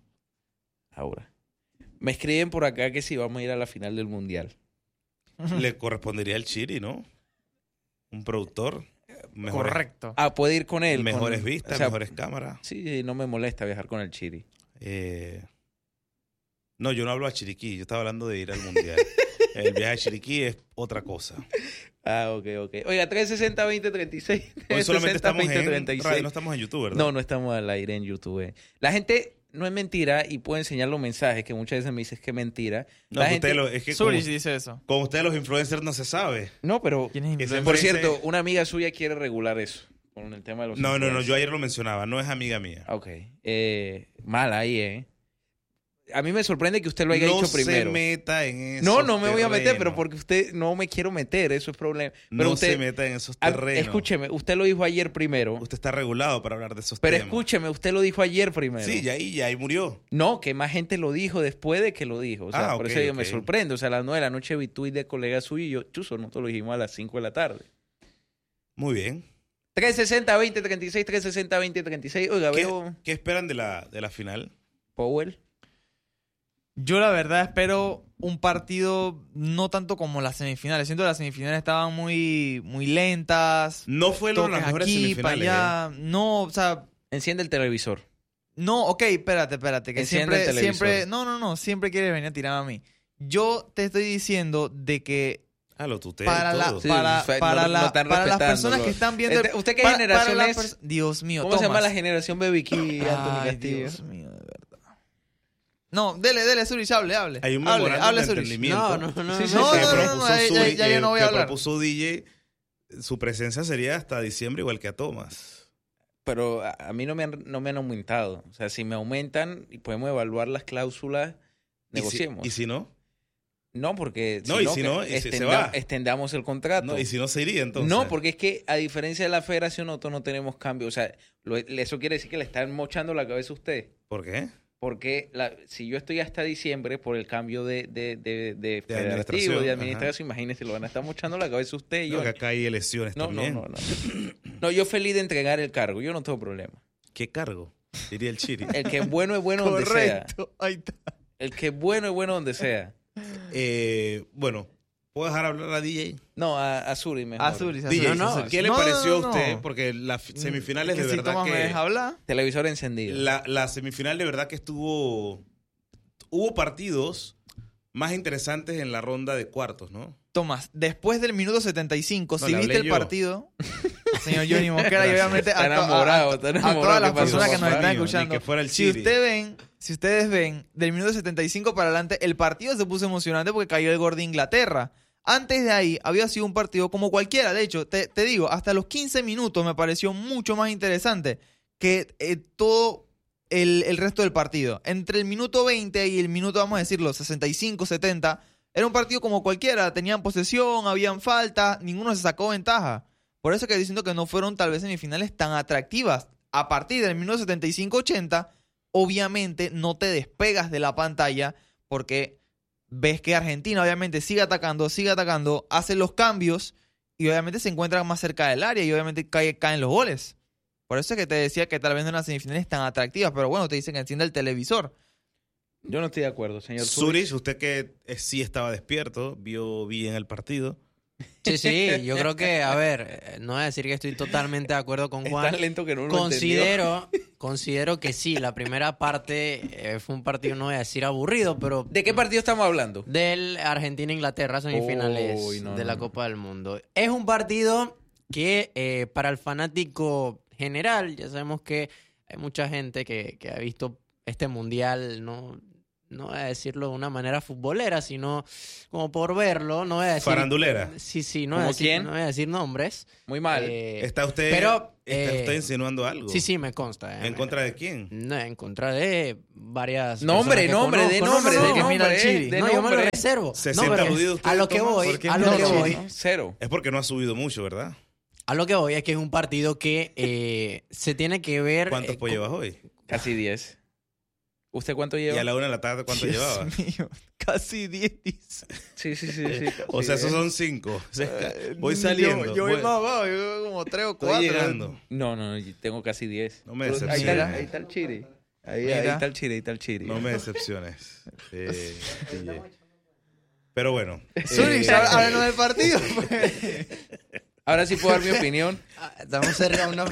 Aura. Me escriben por acá que si vamos a ir a la final del Mundial. Le correspondería al Chiri, ¿no? Un productor. Mejores, Correcto. Ah, puede ir con él. mejores con- vistas, o sea, mejores cámaras. Sí, no me molesta viajar con el Chiri. Eh, no, yo no hablo a Chiriquí. Yo estaba hablando de ir al Mundial. El viaje a Chiriquí es otra cosa. Ah, ok, ok. Oiga, trescientos sesenta, veinte treinta y seis. Hoy solamente estamos en treinta y seis. radio, no estamos en YouTube, ¿verdad? No, no estamos al aire en YouTube. La gente no es mentira y puede enseñar los mensajes que muchas veces me dices que es mentira. No, La que gente... usted lo- es que con, Zurich dice eso. con ustedes los influencers no se sabe. No, pero ¿Quién es Que influencer? por Influencer- cierto, una amiga suya quiere regular eso con el tema de los No, no, no, influencers. yo ayer lo mencionaba, no es amiga mía. Ok. Eh, mal ahí, ¿eh? A mí me sorprende que usted lo haya no dicho se primero. meta en esos No, no me voy a meter, terrenos. pero porque usted no me quiero meter, eso es problema. Pero No usted, se meta en esos Ah, terrenos. escúcheme, usted lo dijo ayer primero. Usted está regulado para hablar de esos Pero temas. escúcheme, usted lo dijo ayer primero. Sí, ya ahí, ya ahí murió. No, que más gente lo dijo después de que lo dijo. O sea, Ah, por ok, eso yo me ok. sorprendo. O sea, a las nueve de la noche vi tuit de colega suyo y yo, chuzo, nosotros lo dijimos a las cinco de la tarde. Muy bien. trescientos sesenta, veinte treinta y seis, trescientos sesenta, veinte treinta y seis. Oiga, ¿Qué, veo qué esperan de la, de la final? Powell. Yo la verdad espero un partido no tanto como las semifinales. Siento que las semifinales estaban muy, muy lentas. No fue lo de las Toques mejores aquí, para semifinales. allá. No, o sea, Enciende el televisor. no, ok, espérate, espérate. Que Enciende el siempre, televisor. siempre, no, no, no, siempre quieres venir a tirar a mí. Yo te estoy diciendo de que ¿eh? Ah, lo tutea para, y la, todo. Sí, para, o sea, para, no- la- no están para las respetándolo. personas que están viendo... el- Este, ¿usted qué para- generación para las es? pers- Dios mío, ¿Cómo se llama Tomás. la generación Baby Key, Anthony Ay, Castillo? Dios mío, de verdad. No, dele, dele, Zurich, hable, hable. Hay un hable, memorándum hable, de Zurich. entendimiento. No, no, no. Sí, sí, No, sí. que no, no, no, propuso ya- ya- Zurich, ya yo eh, no voy a que hablar. propuso D J, su presencia sería hasta diciembre igual que a Thomas. Pero a, a mí no me, han, no me han aumentado. O sea, si me aumentan y podemos evaluar las cláusulas, ¿Y si, negociemos. y si no? No, porque No, y si que no, y si se extenda- va. extendamos el contrato. no? ¿Y si no se iría entonces? No, porque es que a diferencia de la federación nosotros no tenemos cambio. O sea, lo- eso quiere decir que le están mochando la cabeza a usted. ¿Por qué? Porque la, si yo estoy hasta diciembre por el cambio de, de, de, de federativo, administración, de administración, imagínese, lo van a estar mochando la cabeza a usted y No, yo. que acá hay elecciones No, no, también. no, no. No, yo feliz de entregar el cargo, yo no tengo problema. ¿Qué cargo? Diría el Chiri. El que es bueno es bueno donde sea. Correcto, ahí está. El que es bueno es bueno donde sea. Eh, bueno, ¿puedo dejar hablar a D J? No, a, a Zuri mejor. A Zurich, a D J, Zurich, no, a Zurich. ¿qué le No, pareció no, a no. usted? Porque las fi- semifinales Que de si verdad Tomás me que... deja hablar. Televisor encendido. La, la semifinal de verdad que estuvo... Hubo partidos más interesantes en la ronda de cuartos, ¿no? Tomás, después del minuto setenta y cinco, No, si le viste hablé el yo. partido, señor Johnny Mosquera, y obviamente a, Está to- a- enamorado, a- está a enamorado. todas las ¿Qué pasó, personas que nos papá? están Mío, ni escuchando, que fuera el si Chiri. usted ven, si ustedes ven, del minuto setenta y cinco para adelante, el partido se puso emocionante porque cayó el gol de Inglaterra. Antes de ahí, había sido un partido como cualquiera. De hecho, te, te digo, hasta los quince minutos me pareció mucho más interesante que eh, todo el, el resto del partido. Entre el minuto veinte y el minuto, vamos a decirlo, sesenta y cinco, setenta, era un partido como cualquiera. Tenían posesión, habían falta, ninguno se sacó ventaja. Por eso que diciendo que no fueron tal vez semifinales tan atractivas. A partir del minuto setenta y cinco, ochenta, obviamente no te despegas de la pantalla porque ves que Argentina obviamente sigue atacando, sigue atacando, hace los cambios y obviamente se encuentran más cerca del área y obviamente cae- caen los goles. Por eso es que te decía que tal vez no eran semifinales tan atractivas, pero bueno, te dicen que enciende el televisor. Yo no estoy de acuerdo, señor Zuri. Zurich, usted que eh, sí estaba despierto, vio bien el partido. Sí, sí, yo creo que, a ver, eh, no voy a decir que estoy totalmente de acuerdo con Es Juan. tan lento que no lo Considero, considero que sí, la primera parte eh, fue un partido, no voy a decir aburrido, pero ¿De qué partido estamos hablando? del Argentina-Inglaterra semifinales Uy, no, de no, la no. Copa del Mundo. Es un partido que eh, para el fanático general, ya sabemos que hay mucha gente que, que ha visto este mundial, no, no voy a decirlo de una manera futbolera, sino como por verlo, no voy a decir... Farandulera. Sí, sí, no voy a ¿Cómo decir, quién? no voy a decir nombres. Muy mal. Eh, ¿Está usted, pero, está eh, usted insinuando algo? Sí, sí, me consta. eh, ¿En contra de quién? No, en contra de varias Nombre, personas que nombre, de conozco. nombre, no, no, de no, que mira el nombre, Chiri. de no, yo me lo nombre. reservo. ¿Se No, siente porque aludido usted, a lo que Tomás? voy, ¿Por qué a no? lo que No, voy, No, cero. Es porque no ha subido mucho, ¿verdad? a lo que voy es que es un partido que eh, se tiene que ver. ¿Cuántos eh, pues co- llevas hoy? Casi diez. ¿Usted cuánto Y lleva? a la una de la tarde, ¿cuánto Dios llevaba? mío, casi diez dice. Sí, sí, sí. sí O casi sea, esos diez. son cinco. O sea, Eh, voy saliendo. Yo, yo voy voy- más abajo, yo voy como tres o Estoy cuatro. llegando. No, no, yo tengo casi diez. No me Ahí está, decepciones. ahí está el chiri. Ahí, Mira. ahí está el chiri, ahí está el chiri. No me decepciones. Eh, D J. Pero bueno. Zurich, eh, háblanos del partido. pues. Ahora sí puedo dar mi opinión. Ah, Estamos cerca de una.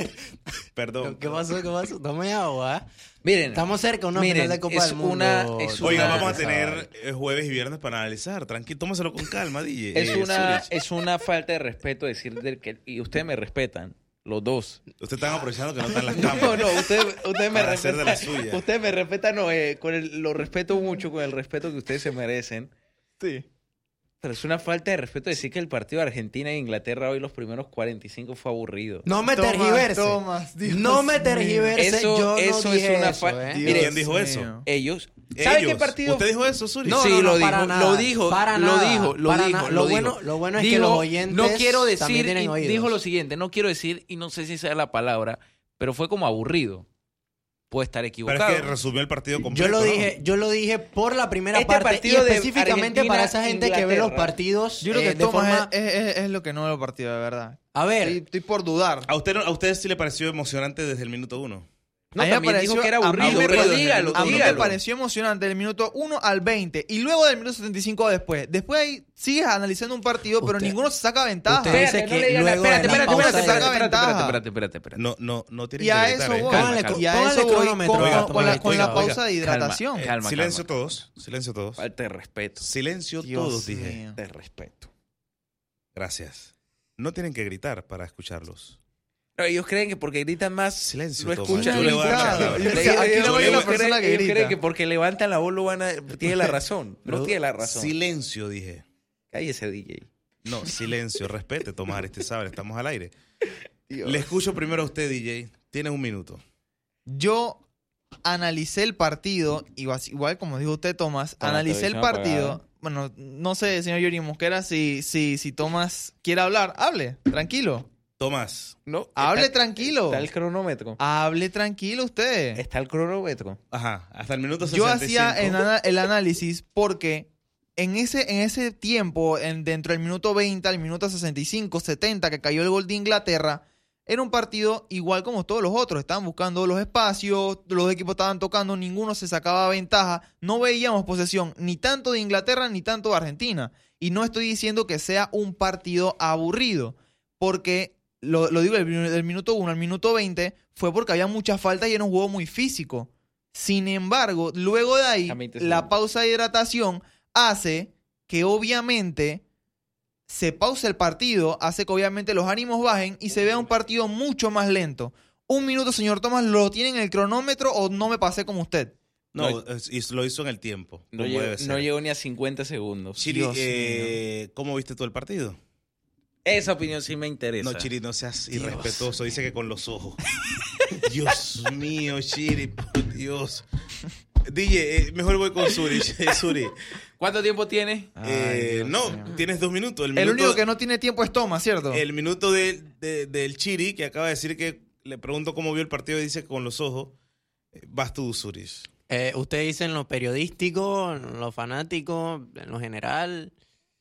Perdón. ¿Qué pasó? ¿Qué pasó? Tome agua. Miren, Estamos cerca de una Miren, final de Copa es del Mundo. una- es una- Oiga, una- vamos a tener eh, jueves y viernes para analizar. Tranquilo, tómaselo con calma, D J. es Eh, una, Zurich. es una falta de respeto decir del que... Y ustedes me respetan, los dos. Ustedes están aprovechando que no están las No, cámaras. no, ustedes usted me Para hacer de la respetan. suya. Ustedes me respetan, no, eh, con el, lo respeto mucho, con el respeto que ustedes se merecen. Sí. Pero es una falta de respeto decir que el partido de Argentina e Inglaterra hoy los primeros cuarenta y cinco fue aburrido. No me Tomás, tergiverse. Tomás, Dios no me mío. tergiverse. Eso- yo no eso es dije una eso, fa- ¿eh? Mire, ¿Quién dijo mío. eso? Ellos. ¿Sabe Ellos. qué partido? ¿Usted dijo eso, Zurich? No, sí, no, lo no, dijo, para lo nada, dijo, para lo nada, dijo, lo para dijo, nada. lo Lo dijo. bueno- lo bueno es que Dijo, los oyentes no quiero también decir, tienen y oídos. dijo lo siguiente, no quiero decir, y no sé si sea la palabra, pero fue como aburrido. Puede estar Pero equivocado. es que resumió el partido completo. Yo lo ¿no? dije, yo lo dije por la primera Este parte y partido de específicamente Argentina, para esa gente que ve los Inglaterra. partidos Yo creo eh, que de Tomás forma. es, es- es lo que no ve los partidos, de verdad. A ver, Estoy, estoy por dudar. ¿A usted, no- ¿A usted sí le pareció emocionante desde el minuto uno? No, A mí me también dijo que era a mí aburrido, me pero pareció- dígalo, A mí me dígalo. pareció emocionante del minuto uno al veinte y luego del minuto setenta y cinco después. Después ahí sigues analizando un partido, pero Usted- ninguno se saca ventaja. usted Espérate, dice no que le digan- luego espérate, de la espérate, pausa espérate, de- espérate, espérate, ventaja. espérate, espérate, espérate. No, no, no tiene Y a que gritar, eso ¿eh? voy. Póngale- Y a póngale eso voy cronómetro, con, oiga, con la, con oiga, la oiga. pausa de hidratación. Calma, calma. Silencio todos. Silencio todos. Falta de respeto. Silencio Dios todos, dije. mío. De respeto. Gracias. No tienen que gritar para escucharlos. No, ellos creen que porque gritan más Silencio, lo Tomás. escuchan. Yo le voy a dar la Gritado. palabra. Yo- o sea, aquí no hay Yo una le- persona que ellos grita. creen que porque levantan la voz lo van a... Tiene la razón. No tiene la razón. Silencio, dije. Cállese, D J. No, silencio, respete, Tomás Aristizábal, estamos al aire. Dios. Le escucho primero a usted, D J. Tienes un minuto. Yo analicé el partido, igual, igual como dijo usted, Tomás, Con la analicé el televisión partido. apagada. Bueno, no sé, señor Yuri Mosquera, si, si, si Tomás quiere hablar, hable, tranquilo. Tomás. No, Hable está- tranquilo. Está el cronómetro. Hable tranquilo usted. Está el cronómetro. Ajá, hasta el minuto Yo sesenta y cinco. hacía el, ana- el análisis porque en ese, en ese tiempo, en, dentro del minuto veinte al minuto sesenta y cinco, setenta, que cayó el gol de Inglaterra, era un partido igual como todos los otros. Estaban buscando los espacios, los equipos estaban tocando, ninguno se sacaba ventaja. No veíamos posesión ni tanto de Inglaterra ni tanto de Argentina. Y no estoy diciendo que sea un partido aburrido, porque lo, lo digo del, del minuto uno al minuto veinte fue porque había muchas faltas y era un juego muy físico. Sin embargo, luego de ahí, A veinte la segundos. pausa de hidratación hace que obviamente se pause el partido, hace que obviamente los ánimos bajen y se vea un partido mucho más lento. Un minuto, señor Tomás, ¿lo tiene en el cronómetro o no me pasé como usted? No, es- y lo hizo en el tiempo. No, como llegó, debe ser. no llegó ni a cincuenta segundos. Chiri, Dios eh, ¿cómo viste tú el partido? Esa opinión sí me interesa. No, Chiri, no seas Dios irrespetuoso. Dice que con los ojos. Dios mío, Chiri, por Dios. D J, eh, mejor voy con Zuri. Zuri. ¿Cuánto tiempo tiene? Eh, Dios no, mío. tienes dos minutos. El, El minuto, único que no tiene tiempo es Tomás, ¿cierto? el minuto de- de- del Chiri, que acaba de decir que le pregunto cómo vio el partido y dice con los ojos. Eh, Vas tú, Zuri. eh, usted dice en lo periodístico, en lo fanático, en lo general,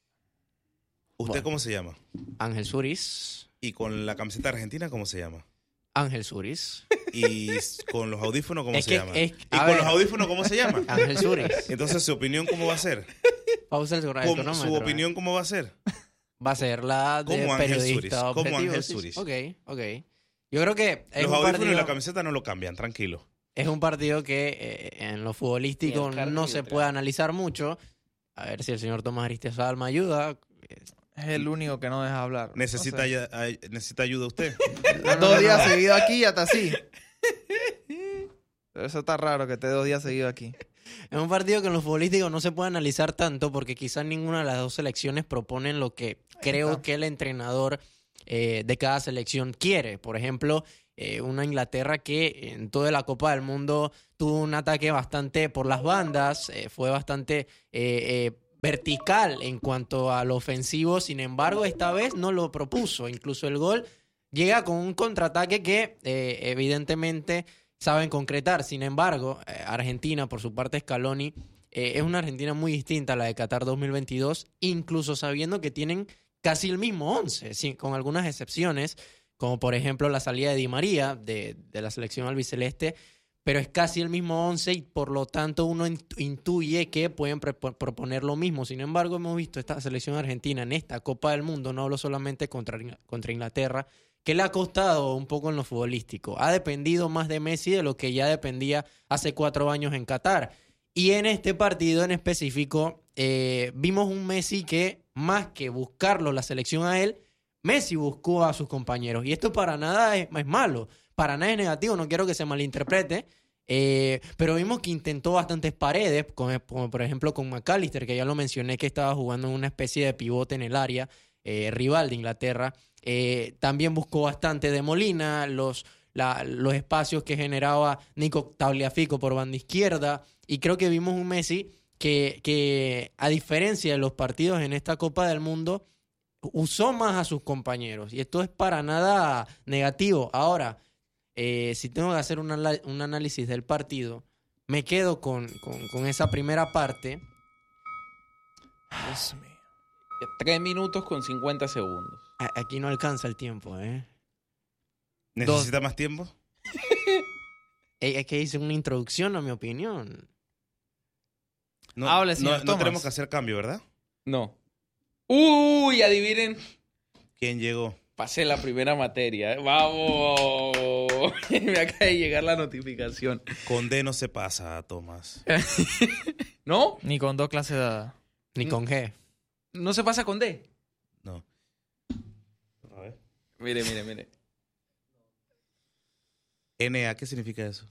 ¿Usted Bueno. cómo se llama? Ángel Suris. Y con la camiseta argentina, ¿cómo se llama? Ángel Suris. Y s- con los audífonos, ¿cómo Es se que- llama? es- y a con ver. los audífonos, ¿cómo se llama? Ángel Suris. Entonces, ¿su opinión cómo va a ser? Pausa el, el ¿Cómo- cronómetro, ¿Su eh. opinión cómo va a ser? Va a ser la de Como Ángel periodista Suris, como objetivo. Ángel sí, Suris. Ok, ok. Yo creo que es Los un, audífonos partido, y la camiseta no lo cambian, tranquilo. es un partido que eh, en lo futbolístico Y el cardio no se atrás. puede analizar mucho. A ver si el señor Tomás Aristizábal me ayuda. Es el único que no deja hablar. ¿Necesita, No sé. ya- ay- ¿necesita ayuda usted? Dos días seguidos aquí y hasta así. Pero eso está raro que esté dos días seguidos aquí. Es un partido que en lo futbolístico no se puede analizar tanto porque quizás ninguna de las dos selecciones proponen lo que creo que el entrenador eh, de cada selección quiere. Por ejemplo, eh, una Inglaterra que en toda la Copa del Mundo tuvo un ataque bastante por las bandas, eh, fue bastante eh, eh, vertical en cuanto a lo ofensivo. Sin embargo, esta vez no lo propuso. Incluso el gol llega con un contraataque que eh, evidentemente saben concretar. Sin embargo, eh, Argentina, por su parte Scaloni, eh, es una Argentina muy distinta a la de Qatar dos mil veintidós, incluso sabiendo que tienen casi el mismo once, sí, con algunas excepciones, como por ejemplo la salida de Di María de, de la selección albiceleste, pero es casi el mismo once y por lo tanto uno intuye que pueden pre- proponer lo mismo. Sin embargo, hemos visto esta selección argentina en esta Copa del Mundo, no hablo solamente contra, contra Inglaterra, que le ha costado un poco en lo futbolístico. Ha dependido más de Messi de lo que ya dependía hace cuatro años en Qatar. Y en este partido en específico eh, vimos un Messi que, más que buscarlo la selección a él, Messi buscó a sus compañeros. Y esto para nada es, es malo, para nada es negativo, no quiero que se malinterprete. Eh, pero vimos que intentó bastantes paredes, como, como por ejemplo con McAllister, que ya lo mencioné, que estaba jugando en una especie de pivote en el área, eh, rival de Inglaterra. Eh, también buscó bastante de Molina, los, la, los espacios que generaba Nico Tagliafico por banda izquierda, y creo que vimos un Messi que, que a diferencia de los partidos en esta Copa del Mundo, usó más a sus compañeros, y esto es para nada negativo. Ahora, eh, si tengo que hacer un, un análisis del partido, me quedo con, con, con esa primera parte. Dios mío. Tres minutos con cincuenta segundos. Aquí no alcanza el tiempo, ¿eh? ¿Necesita más tiempo? Es que hice una introducción a mi opinión. No, Hable, no, señor no Tomás. tenemos que hacer cambio, ¿verdad? No. Uy, adivinen. ¿Quién llegó? Pasé la primera materia. ¡Vamos! Me acaba de llegar la notificación. Con D no se pasa, Tomás. ¿No? Ni con dos clases dadas. Ni con G. ¿No se pasa con D? No. A ver. Mire, mire, mire. N A, ¿qué significa eso?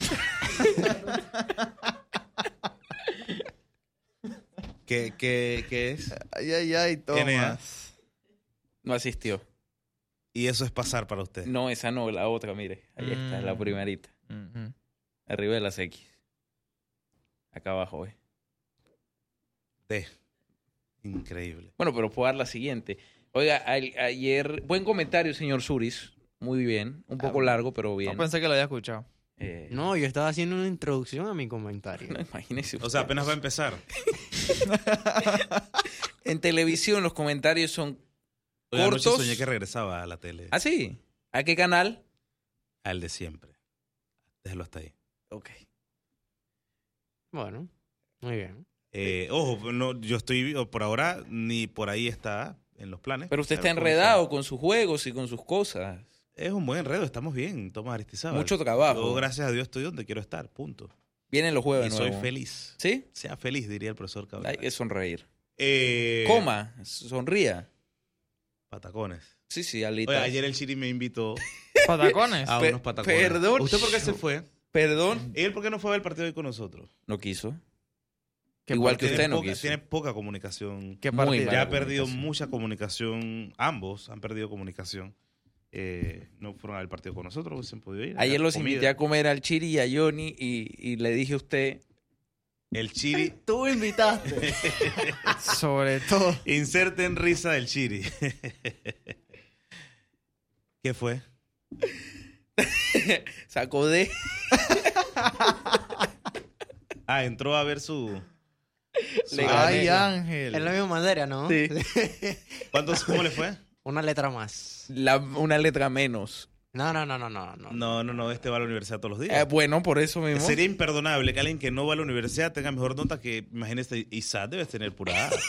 ¿Qué, qué, ¿Qué es? Ay, ay, ay, N A. Tomás. No asistió. Y eso es pasar para usted. No, esa no, la otra, mire. Ahí está, Mm. la primerita. Ujú. Arriba de las X. Acá abajo, ¿eh? D. Increíble. Bueno, pero puedo dar la siguiente. Oiga, a- ayer... Buen comentario, señor Suris. Muy bien. Un poco Ah, largo, pero bien. No pensé que lo había escuchado. Eh, No, yo estaba haciendo una introducción a mi comentario. no, imagínese O sea, usted. apenas va a empezar. En televisión los comentarios son Hoy anoche cortos. soñé que regresaba a la tele. ¿Ah, sí? ¿A qué canal? Al de siempre. Déjalo hasta ahí. Ok. Bueno, muy bien. Eh, ojo, no, yo estoy, por ahora, ni por ahí está en los planes. Pero usted está Claro, enredado con sus juegos y con sus cosas. Es un buen enredo, estamos bien, Tomás Aristizábal. Mucho trabajo. Yo, gracias a Dios, estoy donde quiero estar, punto. Vienen los jueves Y de soy nuevo. feliz. ¿Sí? Sea feliz, diría el profesor Cabral. Hay que sonreír. Eh, Coma, sonría. Patacones. Sí, sí, Alita. Oye, ayer el Chiri me invitó ¿Patacones? a Pe- unos patacones. perdón. ¿Usted por qué se fue? Perdón. ¿Y él por qué no fue a ver el partido hoy con nosotros? No quiso. ¿Qué Igual que partido? usted no poca, quiso. tiene poca comunicación. ¿Qué Muy partido? mal. Ya ha Mala perdido comunicación. mucha comunicación. Ambos han perdido comunicación. Eh, no fueron al partido con nosotros, hubiesen podido ir. Ayer Era los comida. invité a comer al Chiri y a Johnny y, y le dije a usted... El Chiri. Tú me invitaste. Sobre todo. Inserten risa del Chiri. ¿Qué fue? Sacó de... Ah, entró a ver su. su Le Ay, gané. Ángel. Es la misma materia, ¿no? Sí. ¿Cuántos, ¿Cómo le fue? Una letra más. La- una letra menos. No, no, no, no, no. no. No, no, no. Este va a la universidad todos los Eh, días. bueno, por eso mismo. Sería imperdonable que alguien que no va a la universidad tenga mejor nota que, imagínese, Isaac debes tener pura A.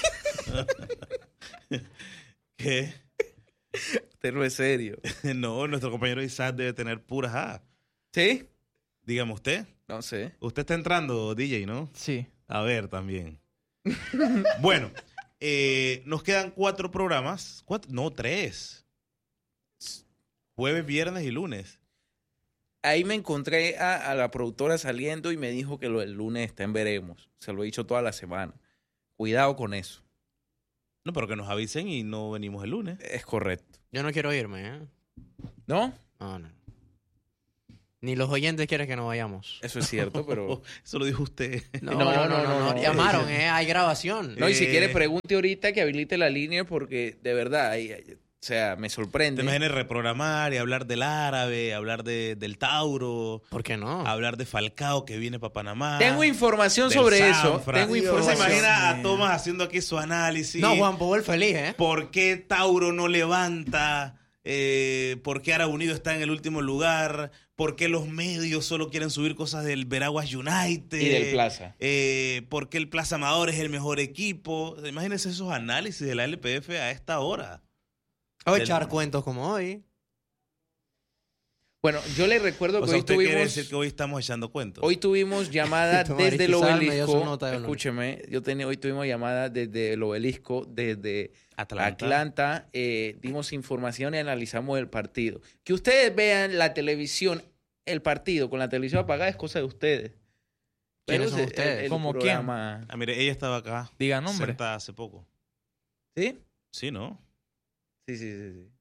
¿Qué? Usted no es serio. No, nuestro compañero Isaac debe tener puras A. ¿Sí? Dígame usted. No sé. Usted está entrando, D J, ¿no? Sí. A ver, también. Bueno, eh, nos quedan cuatro programas. Cuatro, no, tres. Jueves, viernes y lunes. ahí me encontré a, a la productora saliendo y me dijo que lo del lunes está en veremos. Se lo he dicho toda la semana. Cuidado con eso. No, pero que nos avisen y no venimos el lunes. Es correcto. Yo no quiero irme, ¿eh? ¿No? No, no. Ni los oyentes quieren que nos vayamos. Eso es cierto, pero... Eso lo dijo usted. No, no, no, no. no, no. Llamaron, ¿eh? Hay grabación. No, y si Eh. quiere pregunte ahorita que habilite la línea porque de verdad, ahí, ahí, o sea, me Te sorprende. imaginas reprogramar y hablar del árabe, hablar de, del Tauro, ¿Por qué no? hablar de Falcao que viene para Panamá. Tengo información del sobre eso. Sanfra. Tengo ¿No información. se imagina a Tomás haciendo aquí su análisis? No, Juan Pobol feliz, ¿eh? ¿Por qué Tauro no levanta? Eh, ¿Por qué Árabe Unido está en el último lugar? ¿Por qué los medios solo quieren subir cosas del Veraguas United? Y del Plaza. Eh, ¿Por qué el Plaza Amador es el mejor equipo? Imagínense esos análisis de la L P F a esta hora. O Del- echar cuentos como hoy. Bueno, yo le recuerdo O que sea, hoy usted quiere tuvimos... decir que hoy estamos echando cuentos. Hoy tuvimos llamada Tomás desde el Aristizal me dio su obelisco. nota de honor. Escúcheme, yo tenía, hoy tuvimos llamada desde el obelisco, desde Atlanta. Atlanta. eh, dimos información y analizamos el partido. Que ustedes vean la televisión, el partido con la televisión apagada es cosa de ustedes. ¿Quiénes Pero son el- ustedes? el ¿Cómo quién? programa- Ah, mire, ella estaba acá. Diga nombre. Sentada hace poco. ¿Sí? Sí, ¿no? Sí, sí, sí, sí.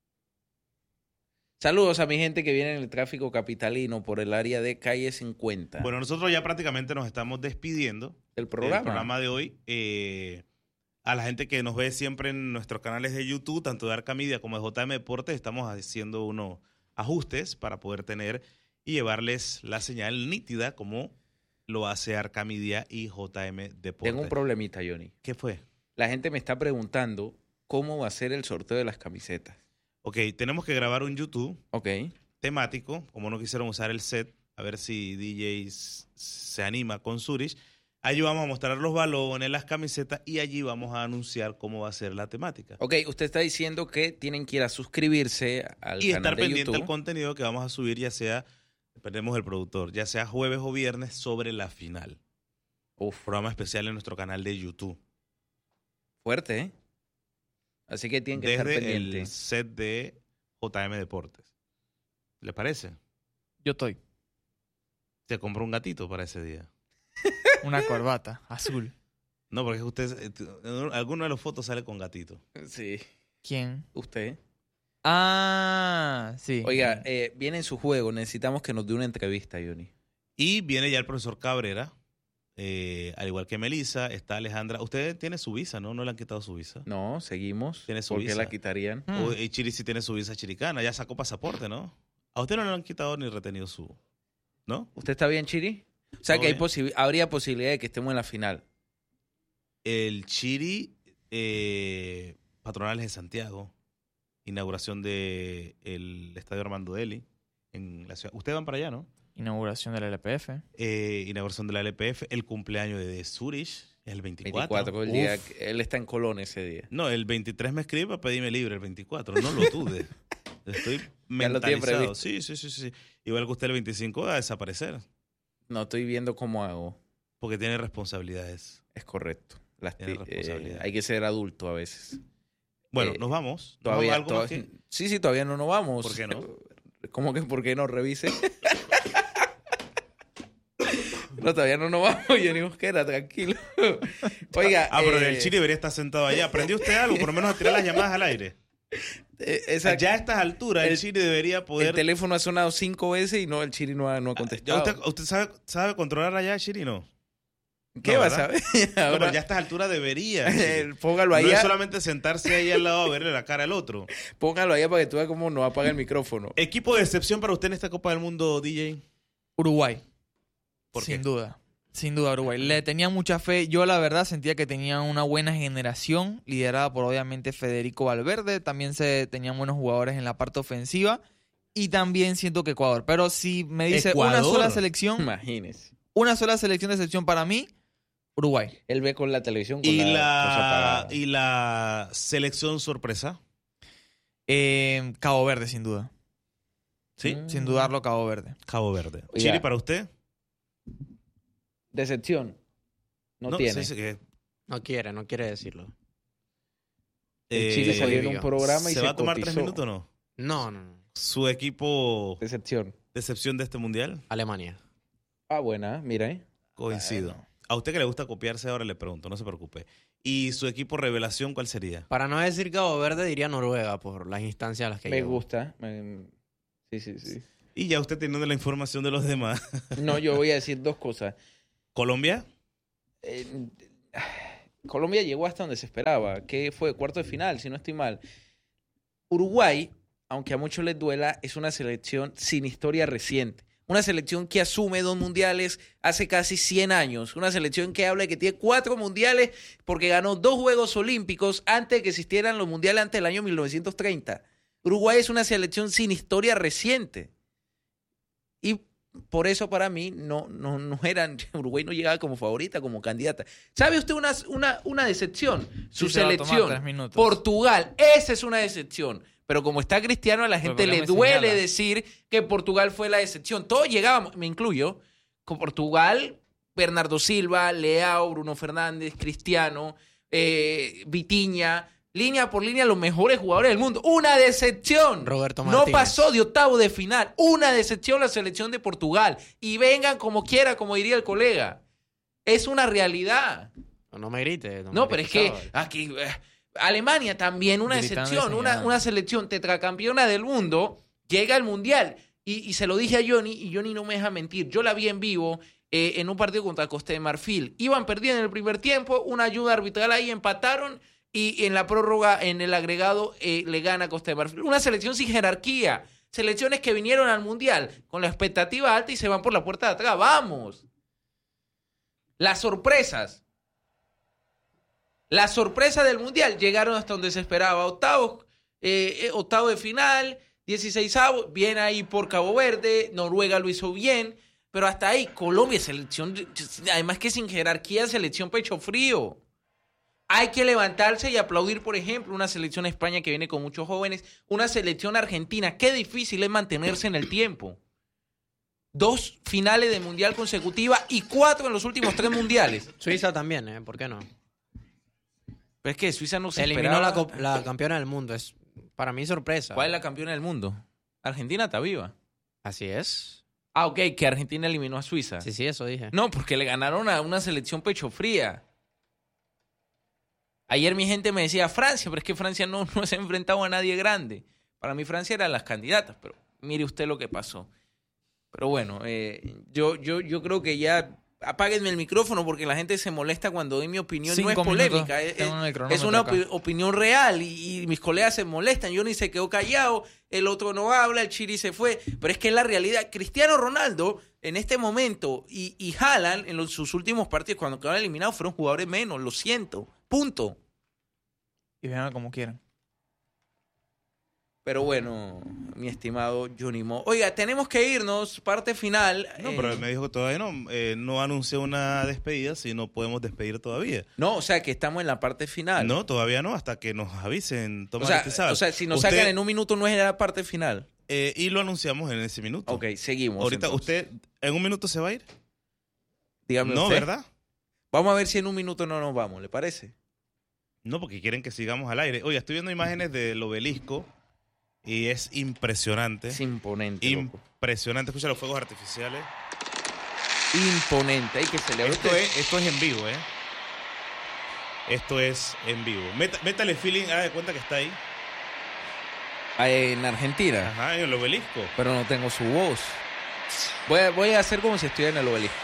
Saludos a mi gente que viene en el tráfico capitalino por el área de calle cincuenta. Bueno, nosotros ya prácticamente nos estamos despidiendo el del programa. programa de hoy. Eh, a la gente que nos ve siempre en nuestros canales de YouTube, tanto de Arca Media como de J M Deportes, estamos haciendo unos ajustes para poder tener y llevarles la señal nítida como lo hace Arca Media y J M Deportes. Tengo un problemita, Johnny. ¿Qué fue? La gente me está preguntando cómo va a ser el sorteo de las camisetas. Ok, tenemos que grabar un YouTube Ok. temático, como no quisieron usar el set, a ver si D Js se anima con Zurich. Allí vamos a mostrar los balones, las camisetas y allí vamos a anunciar cómo va a ser la temática. Ok, usted está diciendo que tienen que ir a suscribirse al Y canal estar de pendiente YouTube. al contenido que vamos a subir, ya sea, perdemos el productor, ya sea jueves o viernes sobre la final. Uf, Programa especial en nuestro canal de YouTube. fuerte, ¿eh? Así que tienen que Desde estar el pendientes. set de J M Deportes. ¿Le parece? Yo estoy. Se compró un gatito para ese día. Una corbata azul. No, porque usted, eh, en alguna de las fotos sale con gatito. Sí. ¿Quién? ¿Usted? Ah, sí. Oiga, eh, viene en su juego. Necesitamos que nos dé una entrevista, Johnny. Y viene ya el profesor Cabrera, eh, al igual que Melissa, está Alejandra. Usted tiene su visa, ¿no? No le han quitado su visa. No, seguimos. Tiene su ¿Por qué visa. la quitarían? Mm. O, y Chiri sí tiene su visa chiricana, ya sacó pasaporte, ¿no? A usted no le han quitado ni retenido su... ¿No? ¿Usted está bien, Chiri? O sea, Todo que hay bien. posi- habría posibilidad de que estemos en la final. El Chiri, eh, Patronales de Santiago, inauguración del el Estadio Armando Deli en la ciudad. Ustedes van para allá, ¿no? Inauguración del L P F. Eh, inauguración de la L P F, el cumpleaños de Zurich, es el veinticuatro. veinticuatro, el día Uf. que- él está en Colón ese día. No, el veintitrés me escribe para pedirme libre, el veinticuatro, no lo dude. Estoy Ya lo tiene mentalizado. previsto. Sí, sí, sí, sí. Igual que usted el veinticinco va a desaparecer, No estoy viendo cómo hago. porque tiene responsabilidades. Es correcto. Las Tiene ti- eh, responsabilidad. hay que ser adulto a veces. Bueno, Eh, nos vamos. ¿Nos Todavía, vamos? ¿Algo más todavía- que- Sí, sí, todavía no nos vamos. ¿Por qué no? ¿Cómo que por qué no? Revise. No, todavía no nos vamos, Johnny Mosquera, tranquilo. Oiga, Ah, pero eh, el Chiri debería estar sentado allá. ¿Aprendió usted algo? Por lo menos a tirar las llamadas al aire. eh, esa- Ya a estas alturas, el, el- Chiri debería el poder... teléfono ha sonado cinco veces y no, el Chiri no ha, no ha ¿Ya contestado. usted usted sabe, sabe controlar allá, Chiri? No. ¿Qué no, vas a ¿verdad? ver? No, Ahora, pero ya a estas alturas debería. Chiri. eh, póngalo No allá, es solamente sentarse ahí al lado a verle la cara al otro. póngalo allá para que tú veas cómo nos apaga el micrófono. Equipo de excepción para usted en esta Copa del Mundo, D J. Uruguay. ¿Por Sin qué? duda. Sin duda, Uruguay. Le tenía mucha fe. Yo, la verdad, sentía que tenía una buena generación, liderada por, obviamente, Federico Valverde. También se tenían buenos jugadores en la parte ofensiva. Y también siento que Ecuador. Pero si me dice una ¿Ecuador? sola selección, Imagínese. una sola selección de excepción para mí, Uruguay. Él ve con la televisión con ¿Y la, cosa la, apagada. ¿Y la selección sorpresa? Eh, Cabo Verde, sin duda. ¿Sí? Mm. Sin dudarlo, Cabo Verde. Cabo Verde. Oiga. ¿Chiri para usted? Decepción. No, tiene. sí, sí, que, No quiere, no quiere decirlo. El eh, Chile salió en un Bolivia. programa y ¿Se se va a tomar cotizó. tres minutos o no? No, no, no. Su equipo Decepción. decepción de este mundial? Alemania. Ah, buena, mira, ¿eh? Coincido. Bueno. A usted que le gusta copiarse, ahora le pregunto, no se preocupe. ¿Y su equipo revelación cuál sería? Para no decir Cabo Verde, diría Noruega por las instancias a las que Me llegó. gusta. Me... Sí, sí, sí. Y ya usted teniendo la información de los demás. No, yo voy a decir dos cosas. ¿Colombia? Eh, Colombia llegó hasta donde se esperaba, que fue cuarto de final, si no estoy mal. Uruguay, aunque a muchos les duela, es una selección sin historia reciente. Una selección que asume dos mundiales hace casi cien años. Una selección que habla de que tiene cuatro mundiales porque ganó dos Juegos Olímpicos antes de que existieran los mundiales antes del año mil novecientos treinta. Uruguay es una selección sin historia reciente. Y por eso para mí no, no, no eran, Uruguay no llegaba como favorita, como candidata. ¿Sabe usted una, una, una decepción? Su Sí, se va a tomar tres selección, minutos. Portugal, esa es una decepción. Pero como está Cristiano, a la gente ¿por qué le me duele señala? decir que Portugal fue la decepción. Todos llegábamos, me incluyo, con Portugal, Bernardo Silva, Leao, Bruno Fernández, Cristiano, eh, Vitinha, línea por línea los mejores jugadores del mundo. ¡Una decepción! Roberto No Martínez. pasó de octavo de final. Una decepción la selección de Portugal. Y vengan como quiera, como diría el colega. Es una realidad. No, no me grite. No, No, me pero es grite, que chaval. aquí eh, Alemania también una Gritando y excepción, una, señalando. una selección tetracampeona del mundo, llega al Mundial. Y, y se lo dije a Johnny, y Johnny no me deja mentir. Yo la vi en vivo eh, en un partido contra Costa de Marfil. Iban perdiendo en el primer tiempo, una ayuda arbitral ahí, empataron, y en la prórroga, en el agregado, eh, le gana Costa de Marfil. Una selección sin jerarquía. Selecciones que vinieron al Mundial con la expectativa alta y se van por la puerta de atrás. ¡Vamos! Las sorpresas. La sorpresa del Mundial llegaron hasta donde se esperaba. Octavos, eh, octavo de final, dieciseisavo, bien ahí por Cabo Verde, Noruega lo hizo bien, pero hasta ahí Colombia, selección, además que sin jerarquía, selección pecho frío. Hay que levantarse y aplaudir, por ejemplo, una selección España que viene con muchos jóvenes, una selección Argentina, qué difícil es mantenerse en el tiempo. Dos finales de Mundial consecutiva y cuatro en los últimos tres Mundiales. Suiza también, ¿eh? ¿Por qué no? Pero es que Suiza no se Eliminó esperaba. la, co- la campeona del mundo. Es para mí sorpresa. ¿Cuál es la campeona del mundo? Argentina está viva. Así es. Ah, ok, que Argentina eliminó a Suiza. Sí, sí, eso dije. No, porque le ganaron a una selección pecho fría. Ayer mi gente me decía Francia, pero es que Francia no, no se ha enfrentado a nadie grande. Para mí Francia eran las candidatas, pero mire usted lo que pasó. Pero bueno, eh, yo, yo, yo creo que ya apáguenme el micrófono porque la gente se molesta cuando doy mi opinión. No es Cinco polémica, minutos. es, Tengo el es cronómetro una acá. opi- opinión real y, y mis colegas se molestan. Johnny se quedó callado, el otro no habla, el Chiri se fue. Pero es que es la realidad. Cristiano Ronaldo en este momento y, y Haaland en los, sus últimos partidos cuando quedaron eliminados fueron jugadores menos, lo siento, punto. Y vean como quieran. Pero bueno, mi estimado Johnny Mo. Oiga, tenemos que irnos, parte final. No, eh, pero él me dijo que todavía no, eh, no anunció una despedida, si no podemos despedir todavía. No, o sea que estamos en la parte final. No, todavía no, hasta que nos avisen. o Tomás sea, Aristizábal. o sea, si nos Usted, sacan en un minuto no es la parte final. eh, y lo anunciamos en ese minuto. Ok, seguimos. Ahorita, entonces. ¿usted en un minuto se va a ir? Dígame No, usted. ¿verdad? Vamos a ver si en un minuto no nos vamos, ¿le parece? No, porque quieren que sigamos al aire. Oye, estoy viendo imágenes del obelisco y es impresionante. Es imponente, loco. Impresionante. Escucha los fuegos artificiales. Imponente. Hay que celebrar. Esto es, esto es en vivo, ¿eh? Esto es en vivo. Meta- métale feeling, haga de cuenta que está ahí. Ah, en Argentina. Ajá, en el obelisco. Pero no tengo su voz. Voy a, voy a hacer como si estuviera en el obelisco.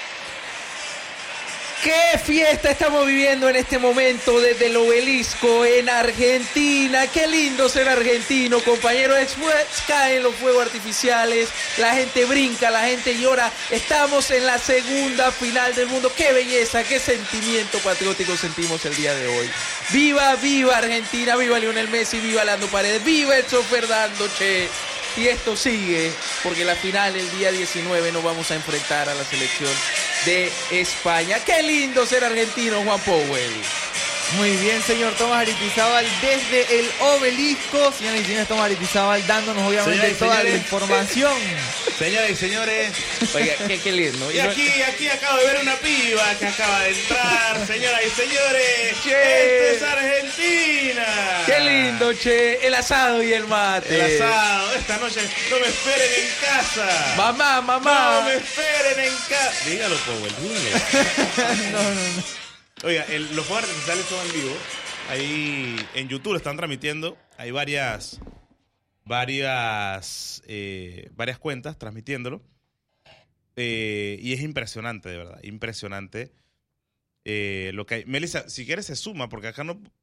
¡Qué fiesta estamos viviendo en este momento desde el obelisco en Argentina! ¡Qué lindo ser argentino, compañero! Después caen los fuegos artificiales, la gente brinca, la gente llora. Estamos en la segunda final del mundo. ¡Qué belleza, qué sentimiento patriótico sentimos el día de hoy! ¡Viva, viva Argentina! ¡Viva Lionel Messi! ¡Viva Leandro Paredes! ¡Viva Enzo Fernando, che! Y esto sigue, porque la final el día diecinueve nos vamos a enfrentar a la selección de España. ¡Qué lindo ser argentino, Juan Powell! Muy bien, señor Tomás Aristizábal, desde el obelisco. Señores y señores, Tomás Aristizábal dándonos obviamente Señores y toda la señores. información. Señoras y señores, Oiga, qué, qué lindo. y aquí, aquí acabo de ver una piba que acaba de entrar. Señoras y señores, Che. esto es Argentina. ¡Qué lindo! noche el asado y el mate. El asado, esta noche no me esperen en casa. Mamá, mamá. No me esperen en casa. Dígalo, Powell, dígalo. no, no, no. Oiga, el, los juegos artificiales son en vivo. Ahí en YouTube lo están transmitiendo. Hay varias, varias, eh, varias cuentas transmitiéndolo. Eh, y es impresionante, de verdad. Impresionante. Eh, lo que hay. Melissa, si quieres se suma, porque acá no,